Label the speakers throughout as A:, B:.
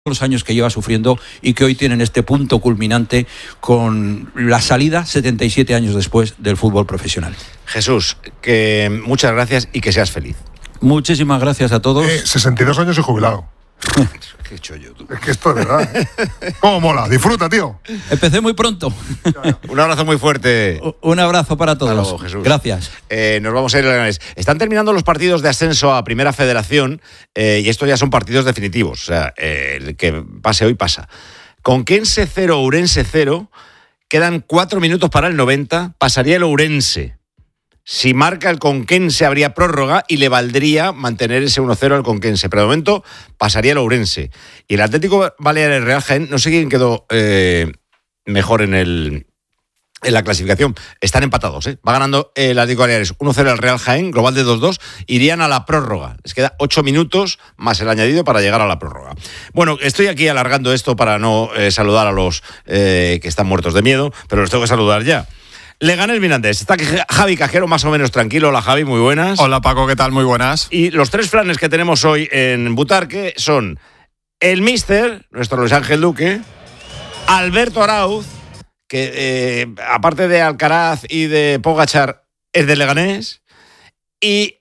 A: los años que lleva sufriendo y que hoy tienen este punto culminante con la salida 77 años después del fútbol profesional.
B: Jesús, que muchas gracias y que seas feliz.
A: Muchísimas gracias a todos.
C: 62 años y jubilado.
B: ¿Qué he hecho yo, tú?
C: Es que esto es verdad. ¿Cómo mola? Disfruta, tío.
A: Empecé muy pronto.
B: Un abrazo muy fuerte.
A: Un abrazo para todos.
B: Hasta luego, Jesús.
A: Gracias.
B: Nos vamos a ir a Leganés. Están terminando los partidos de ascenso a Primera Federación y estos ya son partidos definitivos. O sea, el que pase hoy pasa. Conquense 0, Ourense 0. Quedan 4 minutos para el 90. Pasaría el Ourense. Si marca el Conquense habría prórroga y le valdría mantener ese 1-0 al Conquense. Pero de momento pasaría el Ourense. Y el Atlético Baleares Real Jaén, no sé quién quedó mejor en la clasificación. Están empatados, ¿eh? Va ganando el Atlético Baleares 1-0 al Real Jaén, global de 2-2. Irían a la prórroga. Les queda 8 minutos más el añadido para llegar a la prórroga. Bueno, estoy aquí alargando esto para no saludar a los que están muertos de miedo, pero los tengo que saludar ya. Leganés Mirandés. Está Javi Cajero más o menos tranquilo. Hola, Javi, muy buenas.
D: Hola, Paco, ¿qué tal? Muy buenas.
B: Y los 3 flanes que tenemos hoy en Butarque son el míster, nuestro Luis Ángel Duque, Alberto Arauz, que aparte de Alcaraz y de Pogačar es de Leganés, y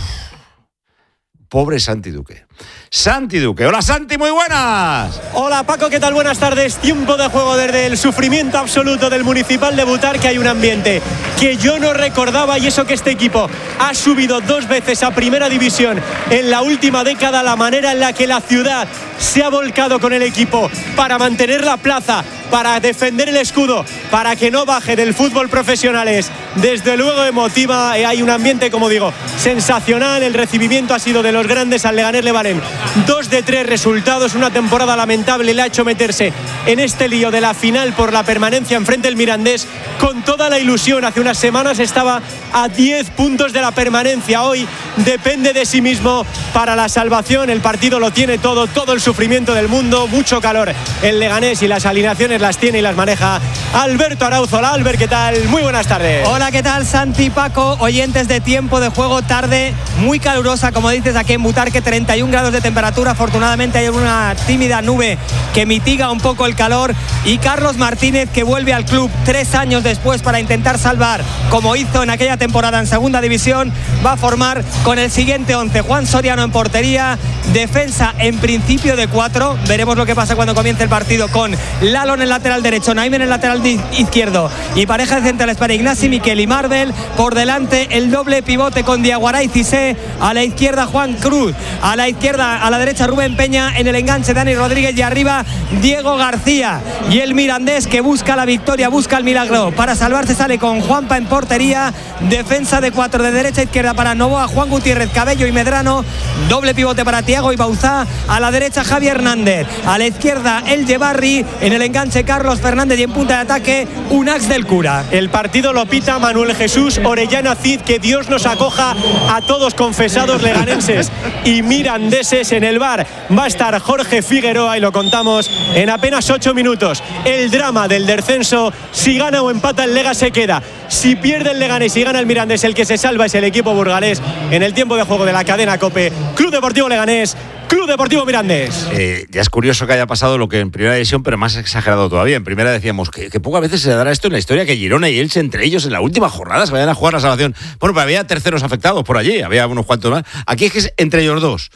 B: pobre Santi Duque. Santi Duque. Hola, Santi, muy buenas.
E: Hola, Paco, ¿qué tal? Buenas tardes. Tiempo de juego desde el sufrimiento absoluto del Municipal de Butarque. Hay un ambiente que yo no recordaba, y eso que este equipo ha subido 2 veces a Primera División en la última década. La manera en la que la ciudad se ha volcado con el equipo para mantener la plaza, para defender el escudo, para que no baje del fútbol profesional es desde luego emotiva. Hay un ambiente, como digo, sensacional. El recibimiento ha sido de los grandes. Al Leganés le valen 2 de 3 resultados. Una temporada lamentable le ha hecho meterse en este lío de la final por la permanencia enfrente del Mirandés con toda la ilusión. Hace unas semanas estaba a 10 puntos de la permanencia. Hoy depende de sí mismo para la salvación. El partido lo tiene todo el sufrimiento del mundo, mucho calor el Leganés, y las alineaciones las tiene y las maneja Alberto Arauz. Hola, Albert, ¿qué tal? Muy buenas tardes.
F: Hola, ¿qué tal, Santi, Paco? Oyentes de Tiempo de Juego, tarde muy calurosa, como dices, aquí en Butarque, 31 grados de temperatura. Afortunadamente hay una tímida nube que mitiga un poco el calor, y Carlos Martínez, que vuelve al club 3 años después para intentar salvar, como hizo en aquella temporada en Segunda División, va a formar con el siguiente 11. Juan Soriano en portería, defensa en principio de 4, veremos lo que pasa cuando comience el partido, con Lalo en el lateral derecho, Naim en el lateral izquierdo, y pareja de centrales para Ignasi, Miquel y Marvel. Por delante el doble pivote con Diaguara y Cissé, a la izquierda Juan Cruz, a la derecha Rubén Peña, en el enganche Dani Rodríguez, y arriba Diego García. Y el Mirandés, que busca la victoria, busca el milagro para salvarse, sale con Juanpa en portería, defensa de 4 de derecha a izquierda para Novoa, Juan Gutiérrez, Cabello y Medrano, doble pivote para Thiago y Bauzá, a la derecha Javi Hernández, a la izquierda El Yebarri, en el enganche Carlos Fernández, y en punta de ataque Unax del Cura.
E: El partido lo pita Manuel Jesús Orellana Cid. Que Dios nos acoja a todos, confesados leganenses y mirandeses. En el bar va a estar Jorge Figueroa y lo contamos en apenas 8 minutos. El drama del descenso: si gana o empata el Lega se queda, si pierde el Leganés y gana el Mirandés, el que se salva es el equipo burgalés. En el tiempo de juego de la cadena COPE, Club Deportivo Leganés, Club Deportivo Mirandés.
B: Ya es curioso que haya pasado lo que en Primera División, pero más exagerado todavía. En Primera decíamos que pocas veces se dará esto en la historia, que Girona y Elche entre ellos en la última jornada se vayan a jugar la salvación. Bueno, pero había terceros afectados por allí, había unos cuantos más. Aquí es que es entre ellos dos.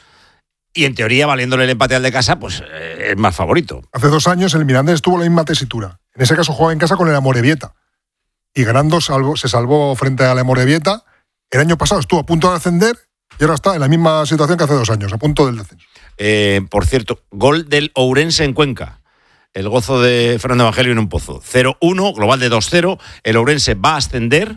B: Y en teoría, valiéndole el empate al de casa, pues es más favorito.
C: Hace 2 años el Mirandés tuvo la misma tesitura. En ese caso jugaba en casa con el Amorebieta. Y ganando se salvó frente al Amorebieta. El año pasado estuvo a punto de ascender y ahora está en la misma situación que hace 2 años, a punto del descenso.
B: Por cierto, gol del Ourense en Cuenca. El gozo de Fernando Evangelio en un pozo. 0-1, global de 2-0. El Ourense va a ascender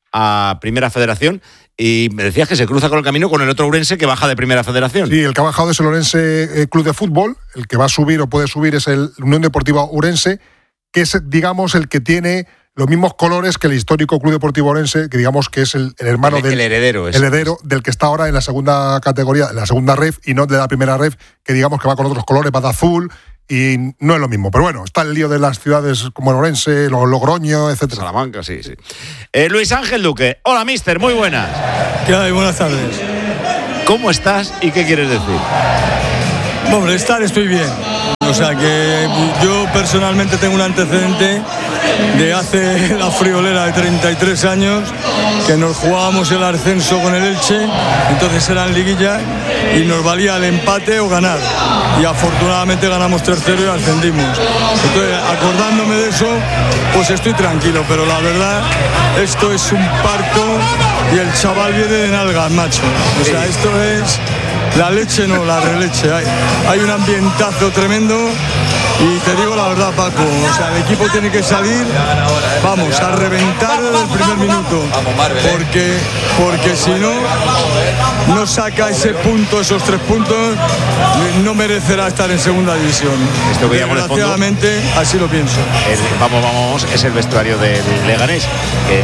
B: a Primera Federación. Y me decías que se cruza con el camino con el otro Ourense que baja de Primera Federación.
C: Sí, el que ha bajado es el Ourense Club de Fútbol. El que va a subir o puede subir es el Unión Deportiva Ourense, que es, digamos, el que tiene los mismos colores que el histórico Club Deportivo Ourense, que digamos que es el hermano del...
B: El heredero.
C: El heredero del que está ahora en la segunda categoría, en la segunda ref, y no de la primera ref, que digamos que va con otros colores, va de azul, y no es lo mismo. Pero bueno, está el lío de las ciudades como el Ourense, Logroño, etcétera.
B: Salamanca, sí. Luis Ángel Duque. Hola, mister, muy buenas.
G: ¿Qué hay? Buenas tardes.
B: ¿Cómo estás y qué quieres decir?
D: Hombre, estoy bien. O sea que yo personalmente tengo un antecedente de hace la friolera de 33 años que nos jugábamos el ascenso con el Elche, entonces eran liguillas y nos valía el empate o ganar. Y afortunadamente ganamos 3-0 y ascendimos. Entonces, acordándome de eso, pues estoy tranquilo, pero la verdad, esto es un parto y el chaval viene de nalgas, macho. O sea, esto es la leche, no, la releche. Hay un ambientazo tremendo y te digo la verdad, Paco, o sea, el equipo tiene que salir, vamos, a reventar desde el primer minuto, porque si no saca ese punto, esos 3 puntos, no merecerá estar en segunda división. Desgraciadamente, así lo pienso.
B: Vamos, es el vestuario del Leganés, que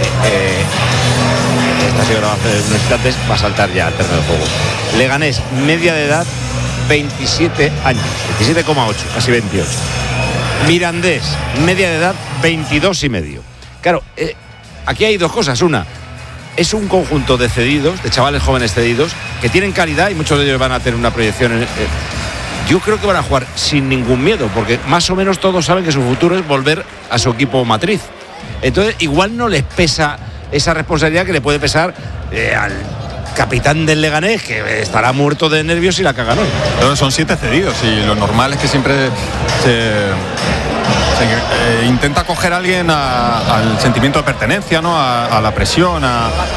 B: esta señora hace unos instantes va a saltar ya al terreno de juego. Leganés, media de edad 27 años, 27,8, casi 28. Mirandés, media de edad 22,5. Claro, aquí hay dos cosas. Una, es un conjunto de cedidos, de chavales jóvenes cedidos, que tienen calidad y muchos de ellos van a tener una proyección. Yo creo que van a jugar sin ningún miedo, porque más o menos todos saben que su futuro es volver a su equipo matriz. Entonces, igual no les pesa esa responsabilidad que le puede pesar al capitán del Leganés, que estará muerto de nervios y la cagan hoy.
G: Pero son 7 cedidos y lo normal es que siempre se intenta coger a alguien al sentimiento de pertenencia, ¿no? A la presión,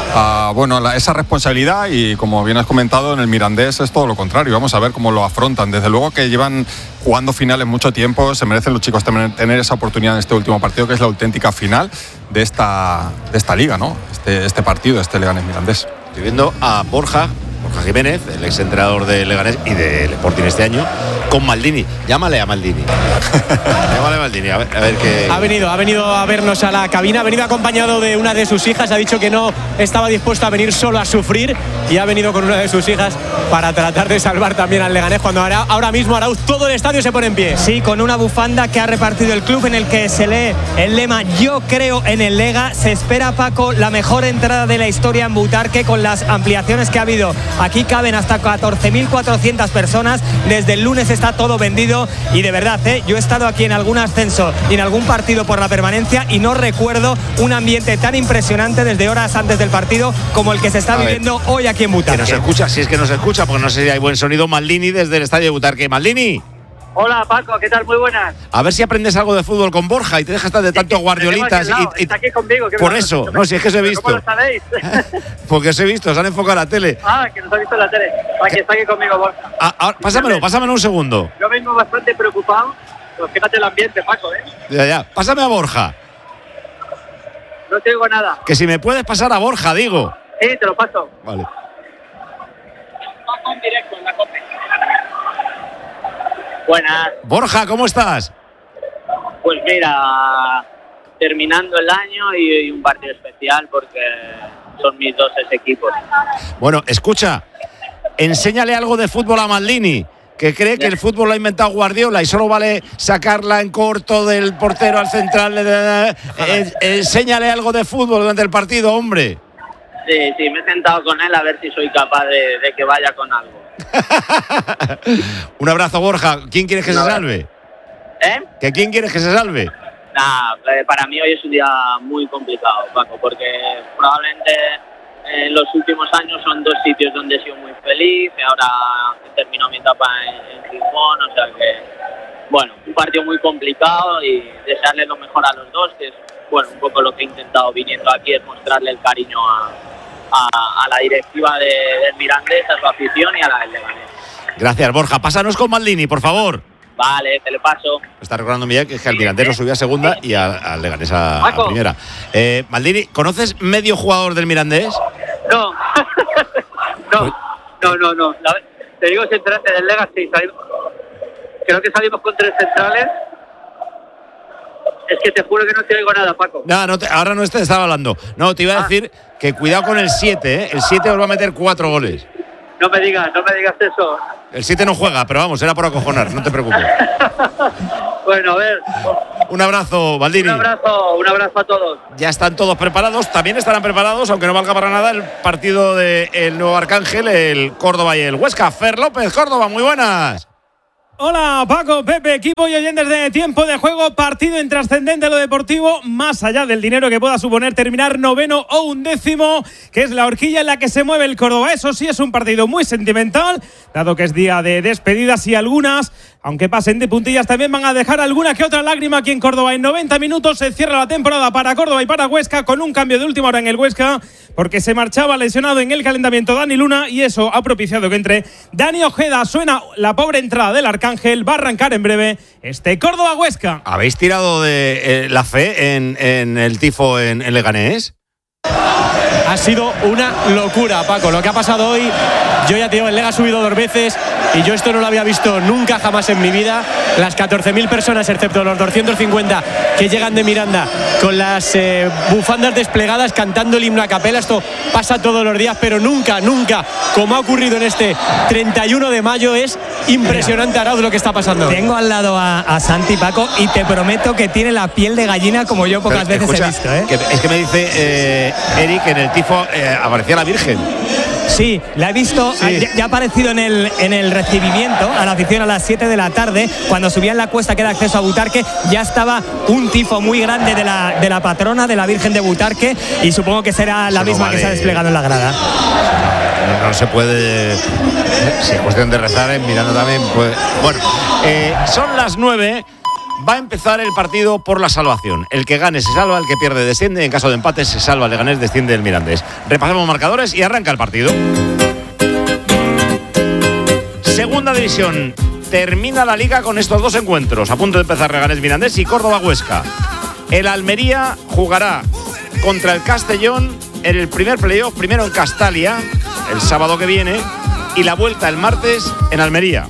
G: a esa responsabilidad, y como bien has comentado, en el Mirandés es todo lo contrario. Vamos a ver cómo lo afrontan. Desde luego que llevan jugando finales mucho tiempo, se merecen los chicos tener esa oportunidad en este último partido, que es la auténtica final de esta liga, ¿no? Este partido, este Leganés Mirandés.
B: Estoy viendo a Borja Jiménez, el exentrenador de Leganés y del Sporting este año, con Maldini. Llámale a Maldini. Llámale a Maldini, a ver qué.
E: Ha venido a vernos a la cabina, ha venido acompañado de una de sus hijas, ha dicho que no estaba dispuesto a venir solo a sufrir y ha venido con una de sus hijas para tratar de salvar también al Leganés, cuando ahora mismo Arauz, todo el estadio se pone en pie.
F: Sí, con una bufanda que ha repartido el club en el que se lee el lema "Yo creo en el Lega". Se espera, Paco, la mejor entrada de la historia en Butarque, con las ampliaciones que ha habido. Aquí caben hasta 14.400 personas. Desde el lunes está todo vendido y de verdad, yo he estado aquí en algún ascenso y en algún partido por la permanencia y no recuerdo un ambiente tan impresionante desde horas antes del partido como el que se está viviendo hoy aquí en Butarque.
B: Que no se escucha, si es que no se escucha, porque no sé si hay buen sonido. Maldini desde el estadio de Butarque. Maldini.
H: Hola Paco, ¿qué tal? Muy buenas.
B: A ver si aprendes algo de fútbol con Borja y te dejas de tanto guardiolitas.
H: Está aquí conmigo.
B: Por eso, no, si es que os he visto.
H: ¿Cómo lo sabéis?
B: Porque os he visto, os han enfocado la tele.
H: Que nos ha visto en la tele. Está aquí conmigo, Borja.
B: Pásamelo un segundo.
H: Yo mismo bastante preocupado. Pues fíjate el ambiente, Paco,
B: Ya. Pásame a Borja.
H: No te digo nada.
B: Que si me puedes pasar a Borja, digo.
H: Sí, te lo paso.
B: Vale.
H: Paco en directo en la COPE. Buenas.
B: Borja, ¿cómo estás?
H: Pues mira, terminando el año y un partido especial porque son mis 2 equipos.
B: Bueno, escucha, enséñale algo de fútbol a Maldini, que cree que el fútbol lo ha inventado Guardiola y solo vale sacarla en corto del portero al central. Enséñale algo de fútbol durante el partido, hombre.
H: Sí, me he sentado con él a ver si soy capaz de que vaya con algo.
B: Un abrazo, Borja. ¿Quién quieres que se salve? ¿Que quién quieres que se salve?
H: Para mí hoy es un día muy complicado, Paco, porque probablemente en los últimos años son 2 sitios donde he sido muy feliz. Ahora he terminado mi etapa en Gijón, o sea que, bueno, un partido muy complicado y desearle lo mejor a los dos, que es, bueno, un poco lo que he intentado viniendo aquí, es mostrarle el cariño a la directiva del Mirandés, a su afición y a la del Leganés.
B: Gracias, Borja. Pásanos con Maldini, por favor.
H: Vale, te lo paso.
B: Me está recordando Miguel que el Mirandés lo subió a segunda y al Leganés a primera. Maldini, ¿conoces medio jugador del Mirandés?
H: No. No. Te digo, si entraste del Leganés, creo que salimos con 3 centrales. Es que te juro que no te oigo nada, Paco.
B: Ahora no te estaba hablando. No, te iba a decir que cuidado con el 7, El 7 os va a meter 4 goles.
H: No me digas eso.
B: El 7 no juega, pero vamos, era por acojonar, no te preocupes.
H: Bueno, a ver.
B: Un abrazo, Maldini.
H: Un abrazo a todos.
B: Ya están todos preparados, también estarán preparados, aunque no valga para nada, el partido del Nuevo Arcángel, el Córdoba y el Huesca. Fer López, Córdoba, muy buenas.
I: Hola Paco, Pepe, equipo y oyentes de Tiempo de Juego. Partido intrascendente a lo deportivo, más allá del dinero que pueda suponer terminar 9º o 11º, que es la horquilla en la que se mueve el Córdoba. Eso sí, es un partido muy sentimental, dado que es día de despedidas y algunas, aunque pasen de puntillas, también van a dejar alguna que otra lágrima aquí en Córdoba. En 90 minutos se cierra la temporada para Córdoba y para Huesca, con un cambio de última hora en el Huesca, porque se marchaba lesionado en el calentamiento Dani Luna, y eso ha propiciado que entre Dani Ojeda. Suena la pobre entrada del Arcángel. Va a arrancar en breve este Córdoba-Huesca.
B: ¿Habéis tirado de la fe en el tifo en Leganés?
E: Ha sido una locura, Paco, lo que ha pasado hoy. Yo ya te digo, el Lega ha subido 2 veces y yo esto no lo había visto nunca jamás en mi vida. Las 14.000 personas, excepto los 250 que llegan de Miranda, con las bufandas desplegadas, cantando el himno a capela. Esto pasa todos los días, pero nunca, como ha ocurrido en este 31 de mayo, es impresionante, Arauz, lo que está pasando.
F: Tengo al lado a Santi, Paco, y te prometo que tiene la piel de gallina como yo pocas veces he visto.
B: Es que me dice Eric que en el tifo aparecía la Virgen.
F: Sí, la he visto, sí. Ya ha aparecido en el recibimiento a la afición a las 7 de la tarde, cuando subían la cuesta que da acceso a Butarque. Ya estaba un tifo muy grande de la patrona, de la Virgen de Butarque, y supongo que será la misma que se ha desplegado en la grada.
B: No se puede, si es cuestión de rezar, en Miranda también, pues. Bueno, son las 9. Va a empezar el partido por la salvación. El que gane se salva, el que pierde desciende. En caso de empate se salva el Leganés, desciende el Mirandés. Repasamos marcadores y arranca el partido. Segunda división. Termina la liga con estos 2 encuentros. A punto de empezar Leganés Mirandés y Córdoba-Huesca. El Almería jugará contra el Castellón en el primer playoff, primero en Castalia, el sábado que viene, y la vuelta el martes en Almería.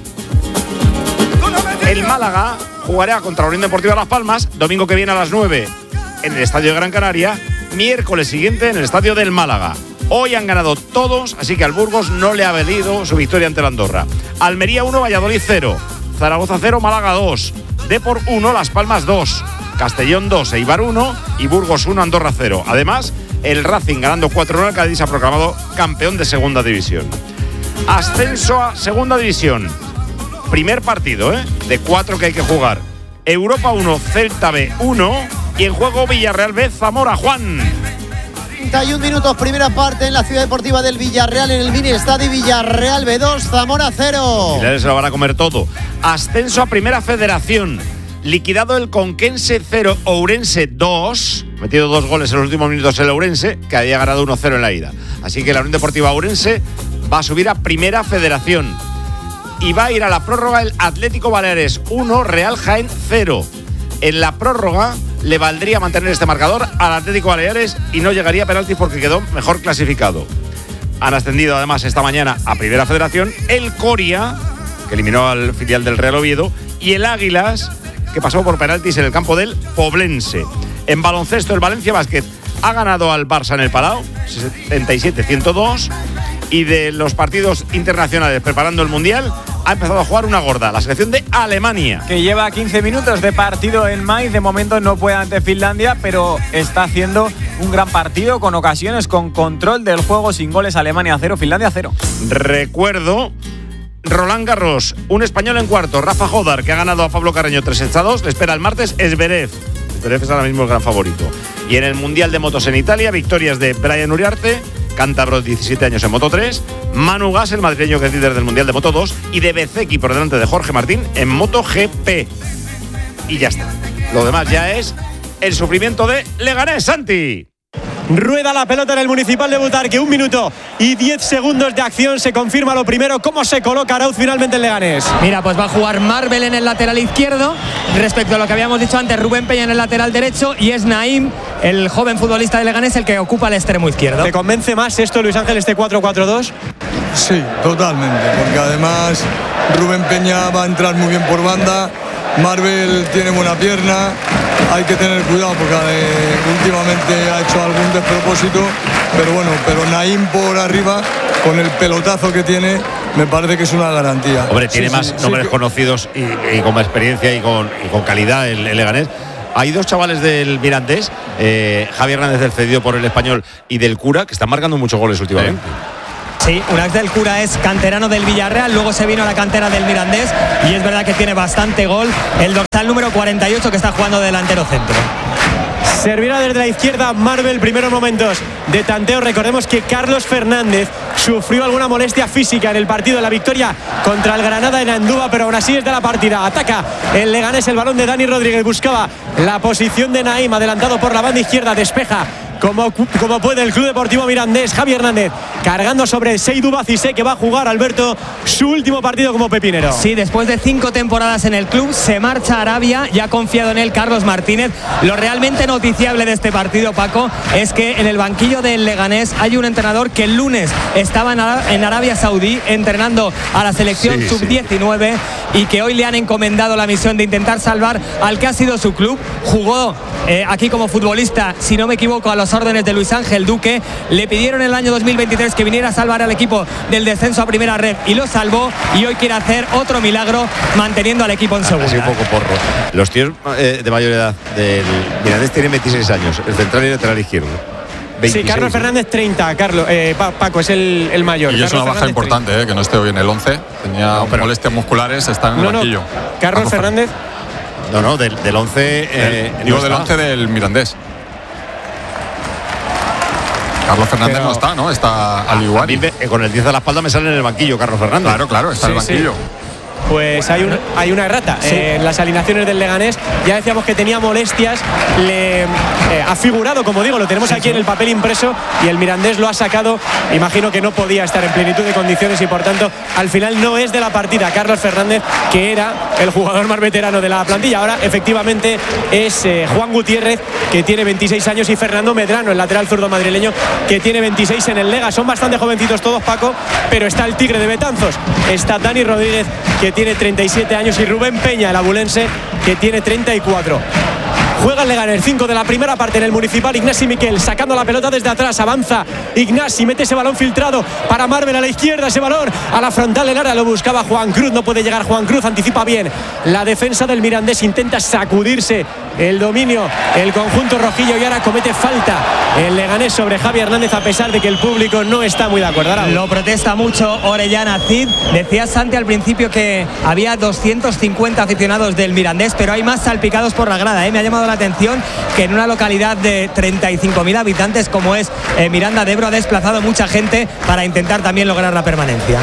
B: El Málaga jugará contra la Unión Deportiva Las Palmas, domingo que viene a las 9 en el Estadio de Gran Canaria, miércoles siguiente en el Estadio del Málaga. Hoy han ganado todos, así que al Burgos no le ha valido su victoria ante la Andorra. Almería 1, Valladolid 0, Zaragoza 0, Málaga 2, Depor 1, Las Palmas 2, Castellón 2, Eibar 1 y Burgos 1, Andorra 0. Además, el Racing ganando 4-1 al Cádiz se ha proclamado campeón de segunda división. Ascenso a segunda división. Primer partido, de 4 que hay que jugar. Europa 1, Celta B 1 y en juego Villarreal B, Zamora. Juan.
J: 31 minutos, primera parte en la Ciudad Deportiva del Villarreal, en el mini estadio. Villarreal B2, Zamora 0.
B: Y se lo van a comer todo. Ascenso a Primera Federación. Liquidado el Conquense 0, Ourense 2. Metido 2 goles en los últimos minutos el Ourense, que había ganado 1-0 en la ida. Así que la Unión Deportiva Ourense va a subir a Primera Federación. Y va a ir a la prórroga el Atlético Baleares 1, Real Jaén 0. En la prórroga le valdría mantener este marcador al Atlético Baleares y no llegaría a penaltis porque quedó mejor clasificado. Han ascendido además esta mañana a Primera Federación el Coria, que eliminó al filial del Real Oviedo, y el Águilas, que pasó por penaltis en el campo del Poblense. En baloncesto, el Valencia Basket ha ganado al Barça en el Palau, 77-102. Y de los partidos internacionales preparando el Mundial, ha empezado a jugar una gorda, la selección de Alemania.
K: Que lleva 15 minutos de partido en Mainz. De momento no puede ante Finlandia, pero está haciendo un gran partido, con ocasiones, con control del juego, sin goles. Alemania 0, Finlandia 0.
B: Recuerdo, Roland Garros, un español en cuarto, Rafa Jodar, que ha ganado a Pablo Carreño 3-2. Le espera el martes Zverev. Zverev es ahora mismo el gran favorito. Y en el Mundial de Motos en Italia, victorias de Brian Uriarte, cántabro, 17 años en Moto 3, Manu Gas, el madrileño que es líder del Mundial de Moto 2, y de Bezeki por delante de Jorge Martín en Moto GP. Y ya está. Lo demás ya es el sufrimiento de Leganés. Santi.
E: Rueda la pelota en el Municipal de Butarque, 1 minuto y 10 segundos de acción. Se confirma lo primero. ¿Cómo se coloca Arauz finalmente en Leganés?
F: Mira, pues va a jugar Marvel en el lateral izquierdo. Respecto a lo que habíamos dicho antes, Rubén Peña en el lateral derecho, y es Naim, el joven futbolista de Leganés, el que ocupa el extremo izquierdo.
E: ¿Te convence más esto, Luis Ángel, este 4-4-2?
D: Sí, totalmente, porque además Rubén Peña va a entrar muy bien por banda. Marvel tiene buena pierna, hay que tener cuidado porque últimamente ha hecho algún despropósito, pero Naim por arriba, con el pelotazo que tiene, me parece que es una garantía.
B: Hombre, tiene más nombres conocidos y con más experiencia y con calidad el Leganés. Hay 2 chavales del Mirandés, Javier Hernández, del cedido por el Español, y del Cura, que están marcando muchos goles últimamente.
F: Sí, Unax del Cura es canterano del Villarreal, luego se vino a la cantera del Mirandés y es verdad que tiene bastante gol. El dorsal número 48 que está jugando delantero centro.
E: Servirá desde la izquierda Marvel, primeros momentos de tanteo. Recordemos que Carlos Fernández sufrió alguna molestia física en el partido de la victoria contra el Granada en Andúba, pero aún así es de la partida. Ataca el Leganés, el balón de Dani Rodríguez, buscaba la posición de Naim, adelantado por la banda izquierda, despeja como puede el Club Deportivo Mirandés. Javi Hernández cargando sobre Seydou Bacissé, que va a jugar, Alberto, su último partido como pepinero.
F: Sí, después de 5 temporadas en el club, se marcha a Arabia, ya ha confiado en él Carlos Martínez. Lo realmente noticiable de este partido, Paco, es que en el banquillo del Leganés hay un entrenador que el lunes estaba en Arabia Saudí entrenando a la selección sub-19 y que hoy le han encomendado la misión de intentar salvar al que ha sido su club. Jugó aquí como futbolista, si no me equivoco, a los órdenes de Luis Ángel Duque. Le pidieron en el año 2023 que viniera a salvar al equipo del descenso a primera red y lo salvó, y hoy quiere hacer otro milagro manteniendo al equipo en segunda.
B: Así un poco porro. Los tíos de mayor edad del Mirandés tienen 26 años, el central y el lateral izquierdo. 26.
E: Sí, Carlos Fernández 30, Paco es el mayor.
G: Y es una baja importante, que no esté hoy en el 11. Tenía molestias musculares, está en el banquillo.
E: Carlos Fernández.
B: No, del 11.
G: Digo, del 11 del Mirandés. Carlos Fernández no está, ¿no? Está al igual.
B: Con el 10 a la espalda me sale en el banquillo Carlos Fernández.
G: Claro, está en el banquillo.
E: Sí. Pues hay una errata en las alineaciones del Leganés. Ya decíamos que tenía molestias, ha figurado, como digo, lo tenemos aquí en el papel impreso, y el Mirandés lo ha sacado. Imagino que no podía estar en plenitud de condiciones y por tanto al final no es de la partida Carlos Fernández, que era el jugador más veterano de la plantilla. Ahora efectivamente es Juan Gutiérrez, que tiene 26 años, y Fernando Medrano, el lateral zurdo madrileño, que tiene 26 en el Lega. Son bastante jovencitos todos, Paco, pero está el Tigre de Betanzos, está Dani Rodríguez, que tiene 37 años, y Rubén Peña, el abulense, que tiene 34. Juega el Leganés, 5 de la primera parte en el Municipal. Ignasi Miquel sacando la pelota desde atrás, avanza Ignasi, mete ese balón filtrado para Marvel a la izquierda, ese balón a la frontal del área, lo buscaba Juan Cruz, no puede llegar Juan Cruz, anticipa bien la defensa del Mirandés, intenta sacudirse el dominio el conjunto rojillo, y ahora comete falta el Leganés sobre Javi Hernández, a pesar de que el público no está muy de acuerdo.
F: Lo protesta mucho Orellana Cid. Decía Santi al principio que había 250 aficionados del Mirandés, pero hay más salpicados por la grada, Me ha llamado la atención que en una localidad de 35.000 habitantes como es Miranda de Ebro ha desplazado mucha gente para intentar también lograr la permanencia.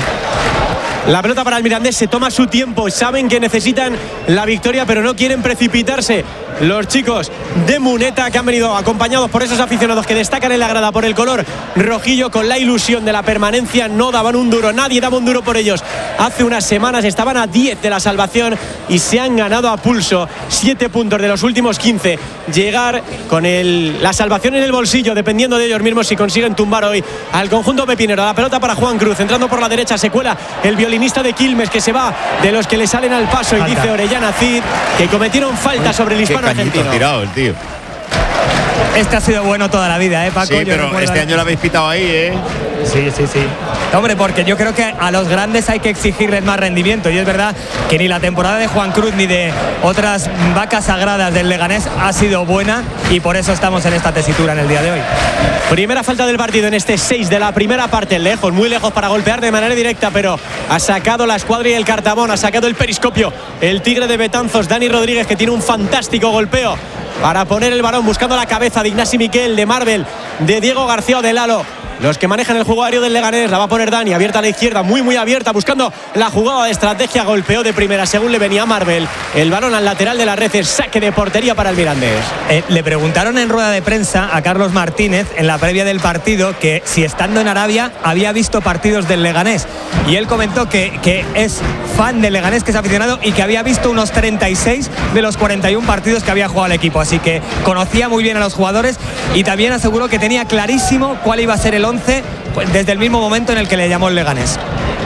E: La pelota para el Mirandés, se toma su tiempo, saben que necesitan la victoria, pero no quieren precipitarse. Los chicos de Muneta, que han venido acompañados por esos aficionados que destacan en la grada por el color rojillo, con la ilusión de la permanencia, no daban un duro, nadie daba un duro por ellos. Hace unas semanas estaban a 10 de la salvación y se han ganado a pulso 7 puntos de los últimos 15. Llegar con la salvación en el bolsillo, dependiendo de ellos mismos si consiguen tumbar hoy al conjunto pepinero. La pelota para Juan Cruz, entrando por la derecha, se cuela el violinista de Quilmes, que se va de los que le salen al paso, y dice Orellana Cid que cometieron falta sobre el hispano argentino.
B: Tirado el tío.
F: Este ha sido bueno toda la vida, Paco.
B: Sí, pero este año lo habéis pitado ahí,
F: Sí. Hombre, porque yo creo que a los grandes hay que exigirles más rendimiento, y es verdad que ni la temporada de Juan Cruz ni de otras vacas sagradas del Leganés ha sido buena, y por eso estamos en esta tesitura en el día de hoy.
E: Primera falta del partido en este 6 de la primera parte, lejos, muy lejos para golpear de manera directa, pero ha sacado la escuadra y el cartabón, ha sacado el periscopio el Tigre de Betanzos, Dani Rodríguez, que tiene un fantástico golpeo para poner el balón, buscando la cabeza de Ignasi Miquel, de Marvel, de Diego García o de Lalo. Los que manejan el juego aéreo del Leganés, la va a poner Dani, abierta a la izquierda, muy abierta, buscando la jugada de estrategia, golpeó de primera según le venía Marvel. El balón al lateral de la red, es saque de portería para el Mirandés.
F: Le preguntaron en rueda de prensa a Carlos Martínez en la previa del partido que si estando en Arabia había visto partidos del Leganés, y él comentó que es fan del Leganés, que es aficionado, y que había visto unos 36 de los 41 partidos que había jugado el equipo, así que conocía muy bien a los jugadores, y también aseguró que tenía clarísimo cuál iba a ser el 11 desde el mismo momento en el que le llamó el Leganés.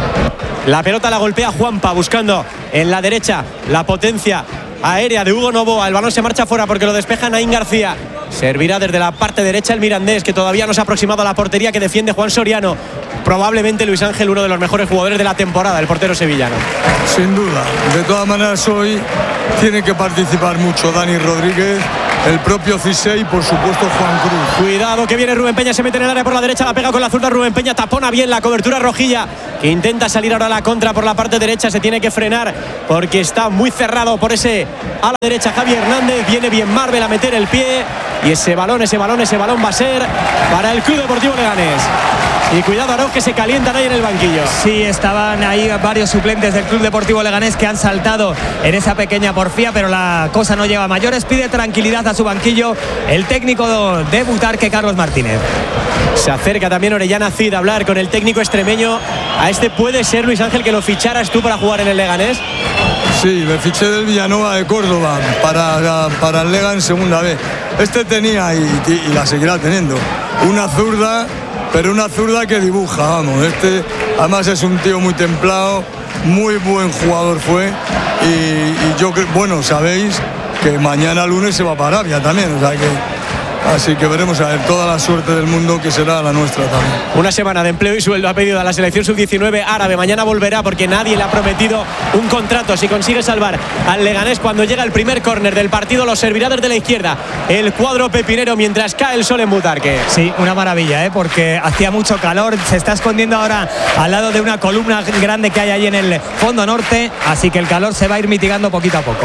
E: La pelota la golpea Juanpa, buscando en la derecha la potencia aérea de Hugo Novoa. El balón se marcha fuera porque lo despeja Naín García. Servirá desde la parte derecha el Mirandés, que todavía no se ha aproximado a la portería que defiende Juan Soriano. Probablemente Luis Ángel, uno de los mejores jugadores de la temporada, el portero sevillano.
D: Sin duda. De todas maneras, hoy tiene que participar mucho Dani Rodríguez, el propio Cissé y por supuesto Juan Cruz.
E: Cuidado que viene Rubén Peña, se mete en el área por la derecha, la pega con la zurda Rubén Peña, tapona bien la cobertura Rojilla, que intenta salir ahora a la contra por la parte derecha, se tiene que frenar porque está muy cerrado por ese a la derecha Javi Hernández, viene bien Marvel a meter el pie y ese balón va a ser para el Club Deportivo Leganés. Y cuidado Arauz, que se calientan ahí en el banquillo.
F: Sí, estaban ahí varios suplentes del Club Deportivo Leganés que han saltado en esa pequeña porfía, pero la cosa no lleva a mayores. Pide tranquilidad a su banquillo el técnico de Butarque, Carlos Martínez.
E: Se acerca también Orellana Cid a hablar con el técnico extremeño. A este puede ser, Luis Ángel, que lo ficharas tú para jugar en el Leganés.
D: Sí, me fiché del Villanova de Córdoba para el Lega en segunda vez. Este tenía y la seguirá teniendo una zurda, pero una zurda que dibuja, vamos. Este además es un tío muy templado, muy buen jugador fue. Y yo creo, bueno, sabéis que mañana lunes se va para Arabia también, o sea que... Así que veremos a ver, toda la suerte del mundo, que será la nuestra también.
E: Una semana de empleo y sueldo ha pedido a la selección sub-19 árabe. Mañana volverá porque nadie le ha prometido un contrato. Si consigue salvar al Leganés cuando llega el primer córner del partido, lo servirá desde la izquierda el cuadro pepinero mientras cae el sol en Butarque.
F: Sí, una maravilla, porque hacía mucho calor. Se está escondiendo ahora al lado de una columna grande que hay ahí en el fondo norte, así que el calor se va a ir mitigando poquito a poco.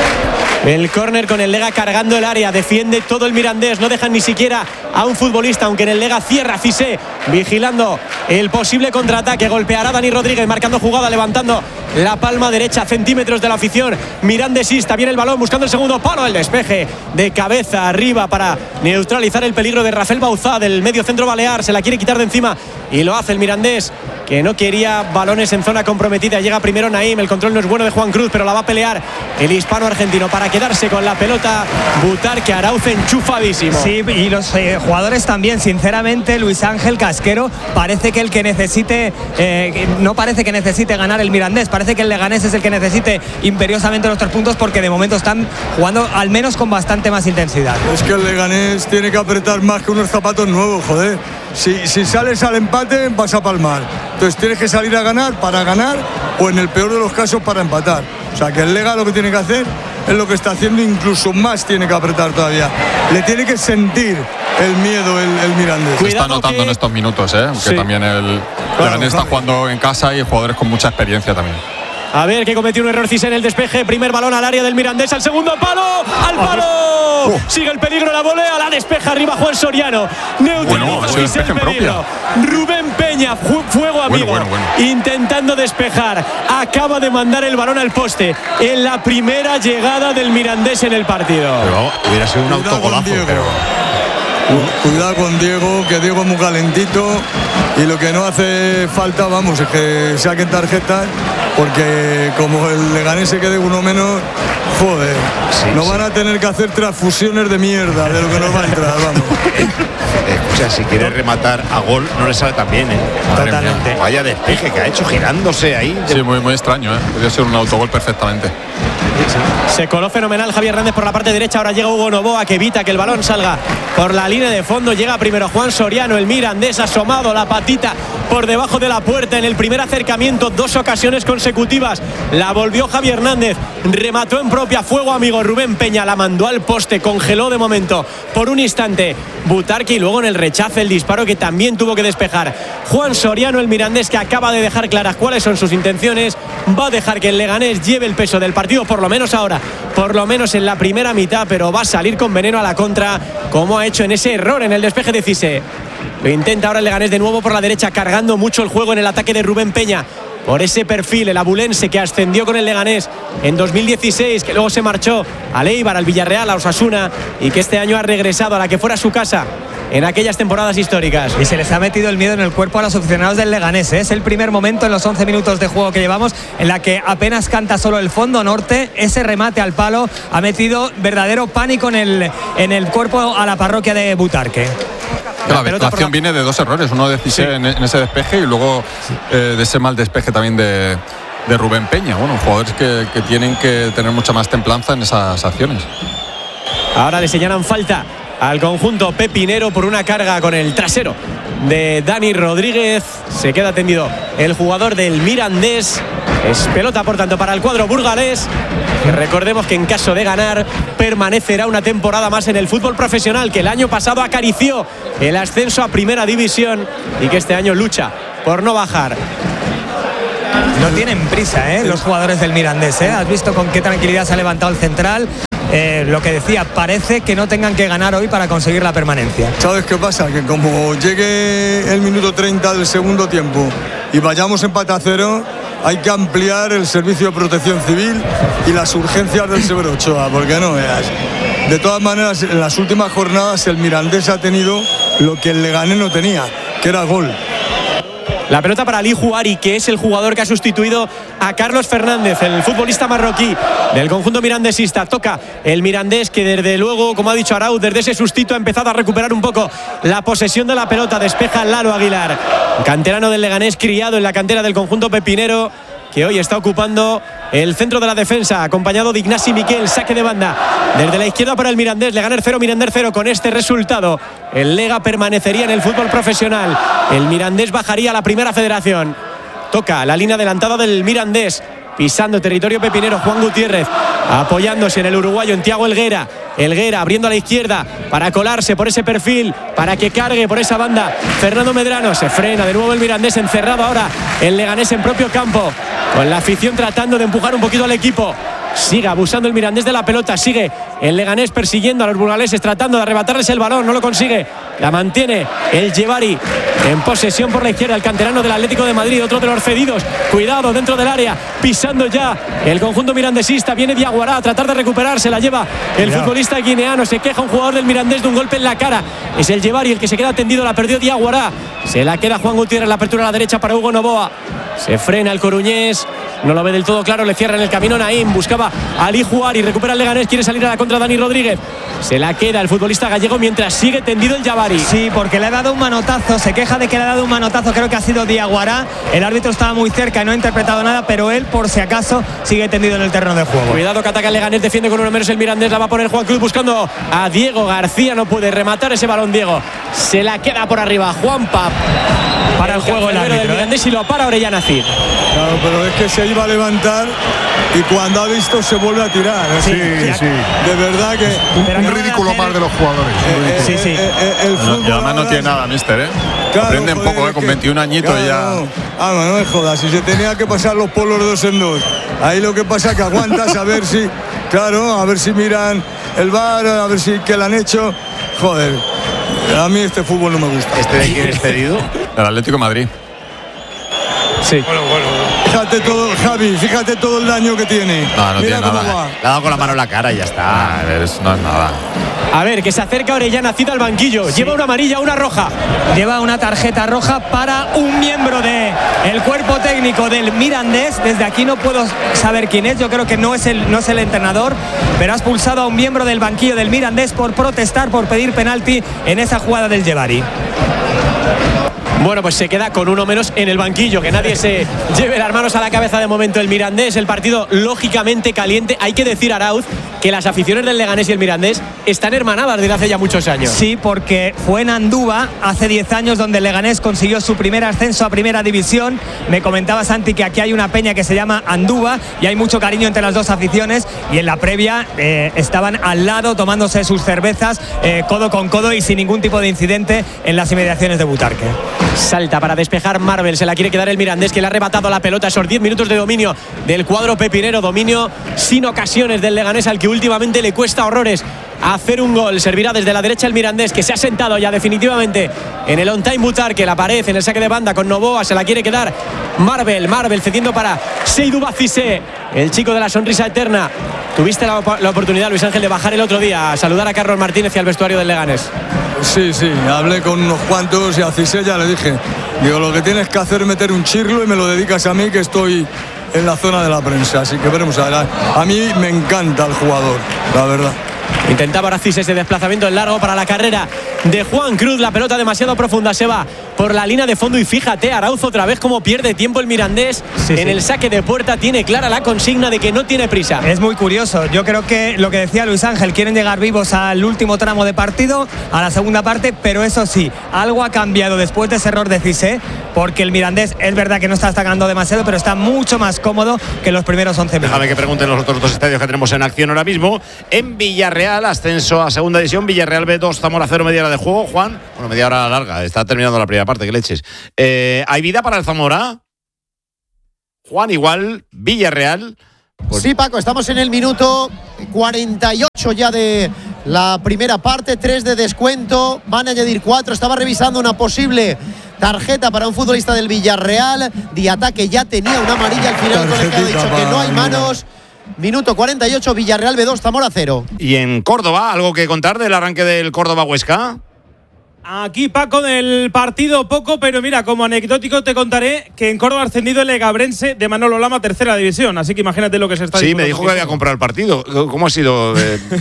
E: El córner con el Lega cargando el área, defiende todo el Mirandés, no dejan ni siquiera a un futbolista, aunque en el Lega cierra Cissé, vigilando el posible contraataque, golpeará Dani Rodríguez, marcando jugada, levantando la palma derecha, centímetros de la afición mirandesista, viene el balón buscando el segundo palo, el despeje de cabeza arriba para neutralizar el peligro de Rafael Bauzá del medio centro balear, se la quiere quitar de encima y lo hace el Mirandés, que no quería balones en zona comprometida. Llega primero Naim, el control no es bueno de Juan Cruz, pero la va a pelear el hispano argentino para quedarse con la pelota. Butarque, Arauz enchufadísimo.
F: Sí, y los jugadores también, sinceramente. Luis Ángel Casquero, parece que el que necesite no parece que necesite ganar el Mirandés, parece que el Leganés es el que necesite imperiosamente los 3 puntos, porque de momento están jugando al menos con bastante más intensidad.
D: Es que el Leganés tiene que apretar más que unos zapatos nuevos, joder. Si sales al empate vas a palmar, entonces tienes que salir a ganar para ganar, o en el peor de los casos para empatar. O sea que el Lega lo que tiene que hacer es lo que está haciendo, incluso más tiene que apretar todavía. Le tiene que sentir el miedo el Mirandés.
G: Se está notando en estos minutos, aunque sí. También el Leganés está jugando en casa y jugadores con mucha experiencia también.
E: A ver, que cometió un error Cissé en el despeje. Primer balón al área del Mirandés, al segundo palo, al palo. Sigue el peligro, la volea, la despeja arriba Juan Soriano. Neutraliza el peligro. Rubén Peña, fuego amigo, bueno. Intentando despejar. Acaba de mandar el balón al poste en la primera llegada del Mirandés en el partido.
B: Pero hubiera sido un autogolazo, pero...
D: Cuidado con Diego, que Diego es muy calentito y lo que no hace falta, vamos, es que saquen tarjetas, porque como el Leganés se quede uno menos, joder, nos van a tener que hacer transfusiones de mierda de lo que nos va a entrar, vamos.
B: Escucha, si quiere rematar a gol, no le sale tan bien,
F: Totalmente.
B: Vaya despeje que ha hecho girándose ahí.
G: Sí, muy extraño, Podría ser un autogol perfectamente.
E: Se coló fenomenal Javier Hernández por la parte derecha. Ahora llega Hugo Novoa, que evita que el balón salga por la línea de fondo. Llega primero Juan Soriano, el Mirandés asomado, la patita por debajo de la puerta en el primer acercamiento. 2 ocasiones consecutivas la volvió Javier Hernández, remató en propia, fuego amigo Rubén Peña, la mandó al poste, congeló de momento por un instante Butarque, y luego en el rechace el disparo que también tuvo que despejar Juan Soriano, el Mirandés, que acaba de dejar claras cuáles son sus intenciones. Va a dejar que el Leganés lleve el peso del partido, por lo menos ahora, por lo menos en la primera mitad, pero va a salir con veneno a la contra, como ha hecho en ese error en el despeje de Cissé. Lo intenta ahora el Leganés de nuevo por la derecha, cargando mucho el juego en el ataque de Rubén Peña. Por ese perfil, el abulense, que ascendió con el Leganés en 2016, que luego se marchó al Eibar, al Villarreal, a Osasuna, y que este año ha regresado a la que fuera su casa en aquellas temporadas históricas.
F: Y se les ha metido el miedo en el cuerpo a los aficionados del Leganés. Es el primer momento en los 11 minutos de juego que llevamos en la que apenas canta solo el fondo norte. Ese remate al palo ha metido verdadero pánico en el cuerpo a la parroquia de Butarque.
G: La acción viene de 2 errores, uno de Cissé en ese despeje, y luego de ese mal despeje también de Rubén Peña. Bueno, jugadores que tienen que tener mucha más templanza en esas acciones.
E: Ahora le señalan falta al conjunto pepinero por una carga con el trasero de Dani Rodríguez. Se queda tendido el jugador del Mirandés. Es pelota, por tanto, para el cuadro burgalés. Recordemos que en caso de ganar permanecerá una temporada más en el fútbol profesional, que el año pasado acarició el ascenso a primera división y que este año lucha por no bajar.
F: No tienen prisa, los jugadores del Mirandés, Has visto con qué tranquilidad se ha levantado el central. Lo que decía, parece que no tengan que ganar hoy para conseguir la permanencia.
D: ¿Sabes qué pasa? Que como llegue el minuto 30 del segundo tiempo y vayamos empate a 0, hay que ampliar el servicio de protección civil y las urgencias del Severo Ochoa, porque no veas. De todas maneras, en las últimas jornadas el Mirandés ha tenido lo que el Leganés no tenía, que era gol.
E: La pelota para Ali Juari, que es el jugador que ha sustituido a Carlos Fernández, el futbolista marroquí del conjunto mirandesista. Toca el Mirandés, que desde luego, como ha dicho Arauz, desde ese sustito ha empezado a recuperar un poco la posesión de la pelota. Despeja Lalo Aguilar, canterano del Leganés, criado en la cantera del conjunto pepinero, que hoy está ocupando el centro de la defensa, acompañado de Ignasi Miquel. Saque de banda desde la izquierda para el Mirandés. Leganés 0, Mirandés 0. Con este resultado, el Lega permanecería en el fútbol profesional. El Mirandés bajaría a la primera federación. Toca la línea adelantada del Mirandés, pisando territorio pepinero. Juan Gutiérrez apoyándose en el uruguayo, en Thiago Helguera. Helguera abriendo a la izquierda para colarse por ese perfil, para que cargue por esa banda Fernando Medrano. Se frena de nuevo el Mirandés, encerrado ahora el Leganés en propio campo, con la afición tratando de empujar un poquito al equipo. Sigue abusando el Mirandés de la pelota, sigue el Leganés persiguiendo a los burgaleses, tratando de arrebatarles el balón, no lo consigue. La mantiene el Yevari en posesión por la izquierda, el canterano del Atlético de Madrid, otro de los cedidos. Cuidado dentro del área, pisando ya el conjunto mirandesista. Viene Diaguará a tratar de recuperarse, la lleva el futbolista guineano. Se queja un jugador del Mirandés de un golpe en la cara. Es el Yevari el que se queda tendido, la perdió Diaguará. Se la queda Juan Gutiérrez, la apertura a la derecha para Hugo Novoa. Se frena el coruñés, no lo ve del todo claro, le cierra en el camino Naim, buscaba a Ali Juari, recupera el Leganés, quiere salir a la contra Dani Rodríguez. Se la queda el futbolista gallego mientras sigue tendido el Yevari.
F: Sí, porque le ha dado un manotazo, se queja de que le ha dado un manotazo, creo que ha sido Diaguará. El árbitro estaba muy cerca y no ha interpretado nada, pero él, por si acaso, sigue tendido en el terreno de juego.
E: Cuidado que ataca el Leganés, defiende con uno menos el Mirandés, la va a poner Juan Cruz buscando a Diego García, no puede rematar ese balón Diego. Se la queda por arriba Juanpa. Para el juego el árbitro del Mirandés y lo para Orellana Cid.
D: Claro, pero es que se iba a levantar y cuando ha visto se vuelve a tirar.
C: Sí.
D: De verdad que
C: un ridículo más de los jugadores.
D: El fútbol
G: y además no tiene nada, mister, Claro, aprende un poco, con 21 añitos ya.
D: No me jodas, si se tenía que pasar los polos 2 en 2. Ahí lo que pasa es que aguantas a ver si, a ver si miran el VAR, a ver si qué le han hecho. Joder, a mí este fútbol no me gusta.
B: ¿Este de quién es cedido?
G: Del Atlético de Madrid.
E: Sí.
D: Bueno. Fíjate todo, Javi, fíjate todo el daño que tiene.
G: No tiene nada.
B: Le ha dado con la mano en la cara y ya está.
G: No es nada.
E: A ver, que se acerca Orellana Cid al banquillo. Sí. Lleva una amarilla, una roja.
F: Lleva una tarjeta roja para un miembro del cuerpo técnico del Mirandés. Desde aquí no puedo saber quién es. Yo creo que no es el entrenador, pero ha expulsado a un miembro del banquillo del Mirandés por protestar, por pedir penalti en esa jugada del Yevari.
E: Bueno, pues se queda con uno menos en el banquillo. Que nadie se lleve las manos a la cabeza de momento el Mirandés. El partido lógicamente caliente. Hay que decir, Arauz, que las aficiones del Leganés y el Mirandés están hermanadas desde hace ya muchos años.
F: Sí, porque fue en Andúba hace 10 años donde el Leganés consiguió su primer ascenso a primera división. Me comentaba Santi que aquí hay una peña que se llama Andúba y hay mucho cariño entre las dos aficiones, y en la previa estaban al lado tomándose sus cervezas codo con codo y sin ningún tipo de incidente en las inmediaciones de Butarque.
E: Salta para despejar Marvel, se la quiere quedar el Mirandés, que le ha arrebatado la pelota. Esos 10 minutos de dominio del cuadro pepinero, dominio sin ocasiones del Leganés, al que últimamente le cuesta horrores hacer un gol. Servirá desde la derecha el Mirandés, que se ha sentado ya definitivamente en el on time Butarque. La pared en el saque de banda con Novoa, se la quiere quedar Marvel cediendo para Seydou Cissé, el chico de la sonrisa eterna. Tuviste la oportunidad, Luis Ángel, de bajar el otro día a saludar a Carlos Martínez y al vestuario del Leganés.
D: Sí, hablé con unos cuantos y a Cissé ya le dije, digo, lo que tienes que hacer es meter un chirlo y me lo dedicas a mí, que estoy en la zona de la prensa, así que veremos a ver. A mí me encanta el jugador, la verdad.
E: Intentaba ahora Cissé ese desplazamiento en largo para la carrera de Juan Cruz. La pelota demasiado profunda, se va por la línea de fondo y fíjate, Arauzo otra vez como pierde tiempo el Mirandés en el saque de puerta. Tiene clara la consigna de que no tiene prisa.
F: Es muy curioso. Yo creo que lo que decía Luis Ángel, quieren llegar vivos al último tramo de partido, a la segunda parte, pero eso sí, algo ha cambiado después de ese error de Cissé, porque el Mirandés es verdad que no está destacando demasiado, pero está mucho más cómodo que los primeros 11 minutos.
B: Déjame que pregunten los otros dos estadios que tenemos en acción ahora mismo. En Villarreal, ascenso a segunda división, Villarreal B2, Zamora 0, media hora de juego. Juan, bueno, media hora larga, está terminando la primera parte, que leches. ¿Hay vida para el Zamora? Juan, igual, Villarreal.
J: Pues sí, Paco, estamos en el minuto 48 ya de la primera parte, 3 de descuento, van a añadir 4. Estaba revisando una posible tarjeta para un futbolista del Villarreal. Diatá, que ya tenía una amarilla al final, con el que ha dicho que no hay manos. Minuto 48, Villarreal B2, Zamora 0.
B: Y en Córdoba, ¿algo que contar del arranque del Córdoba-Huesca?
I: Aquí, Paco, del partido poco, pero mira, como anecdótico te contaré que en Córdoba ha ascendido el Legabrense de Manolo Lama, tercera división. Así que imagínate lo que se está
B: Sí,
I: diciendo.
B: me dijo que había comprado el partido. ¿Cómo ha sido?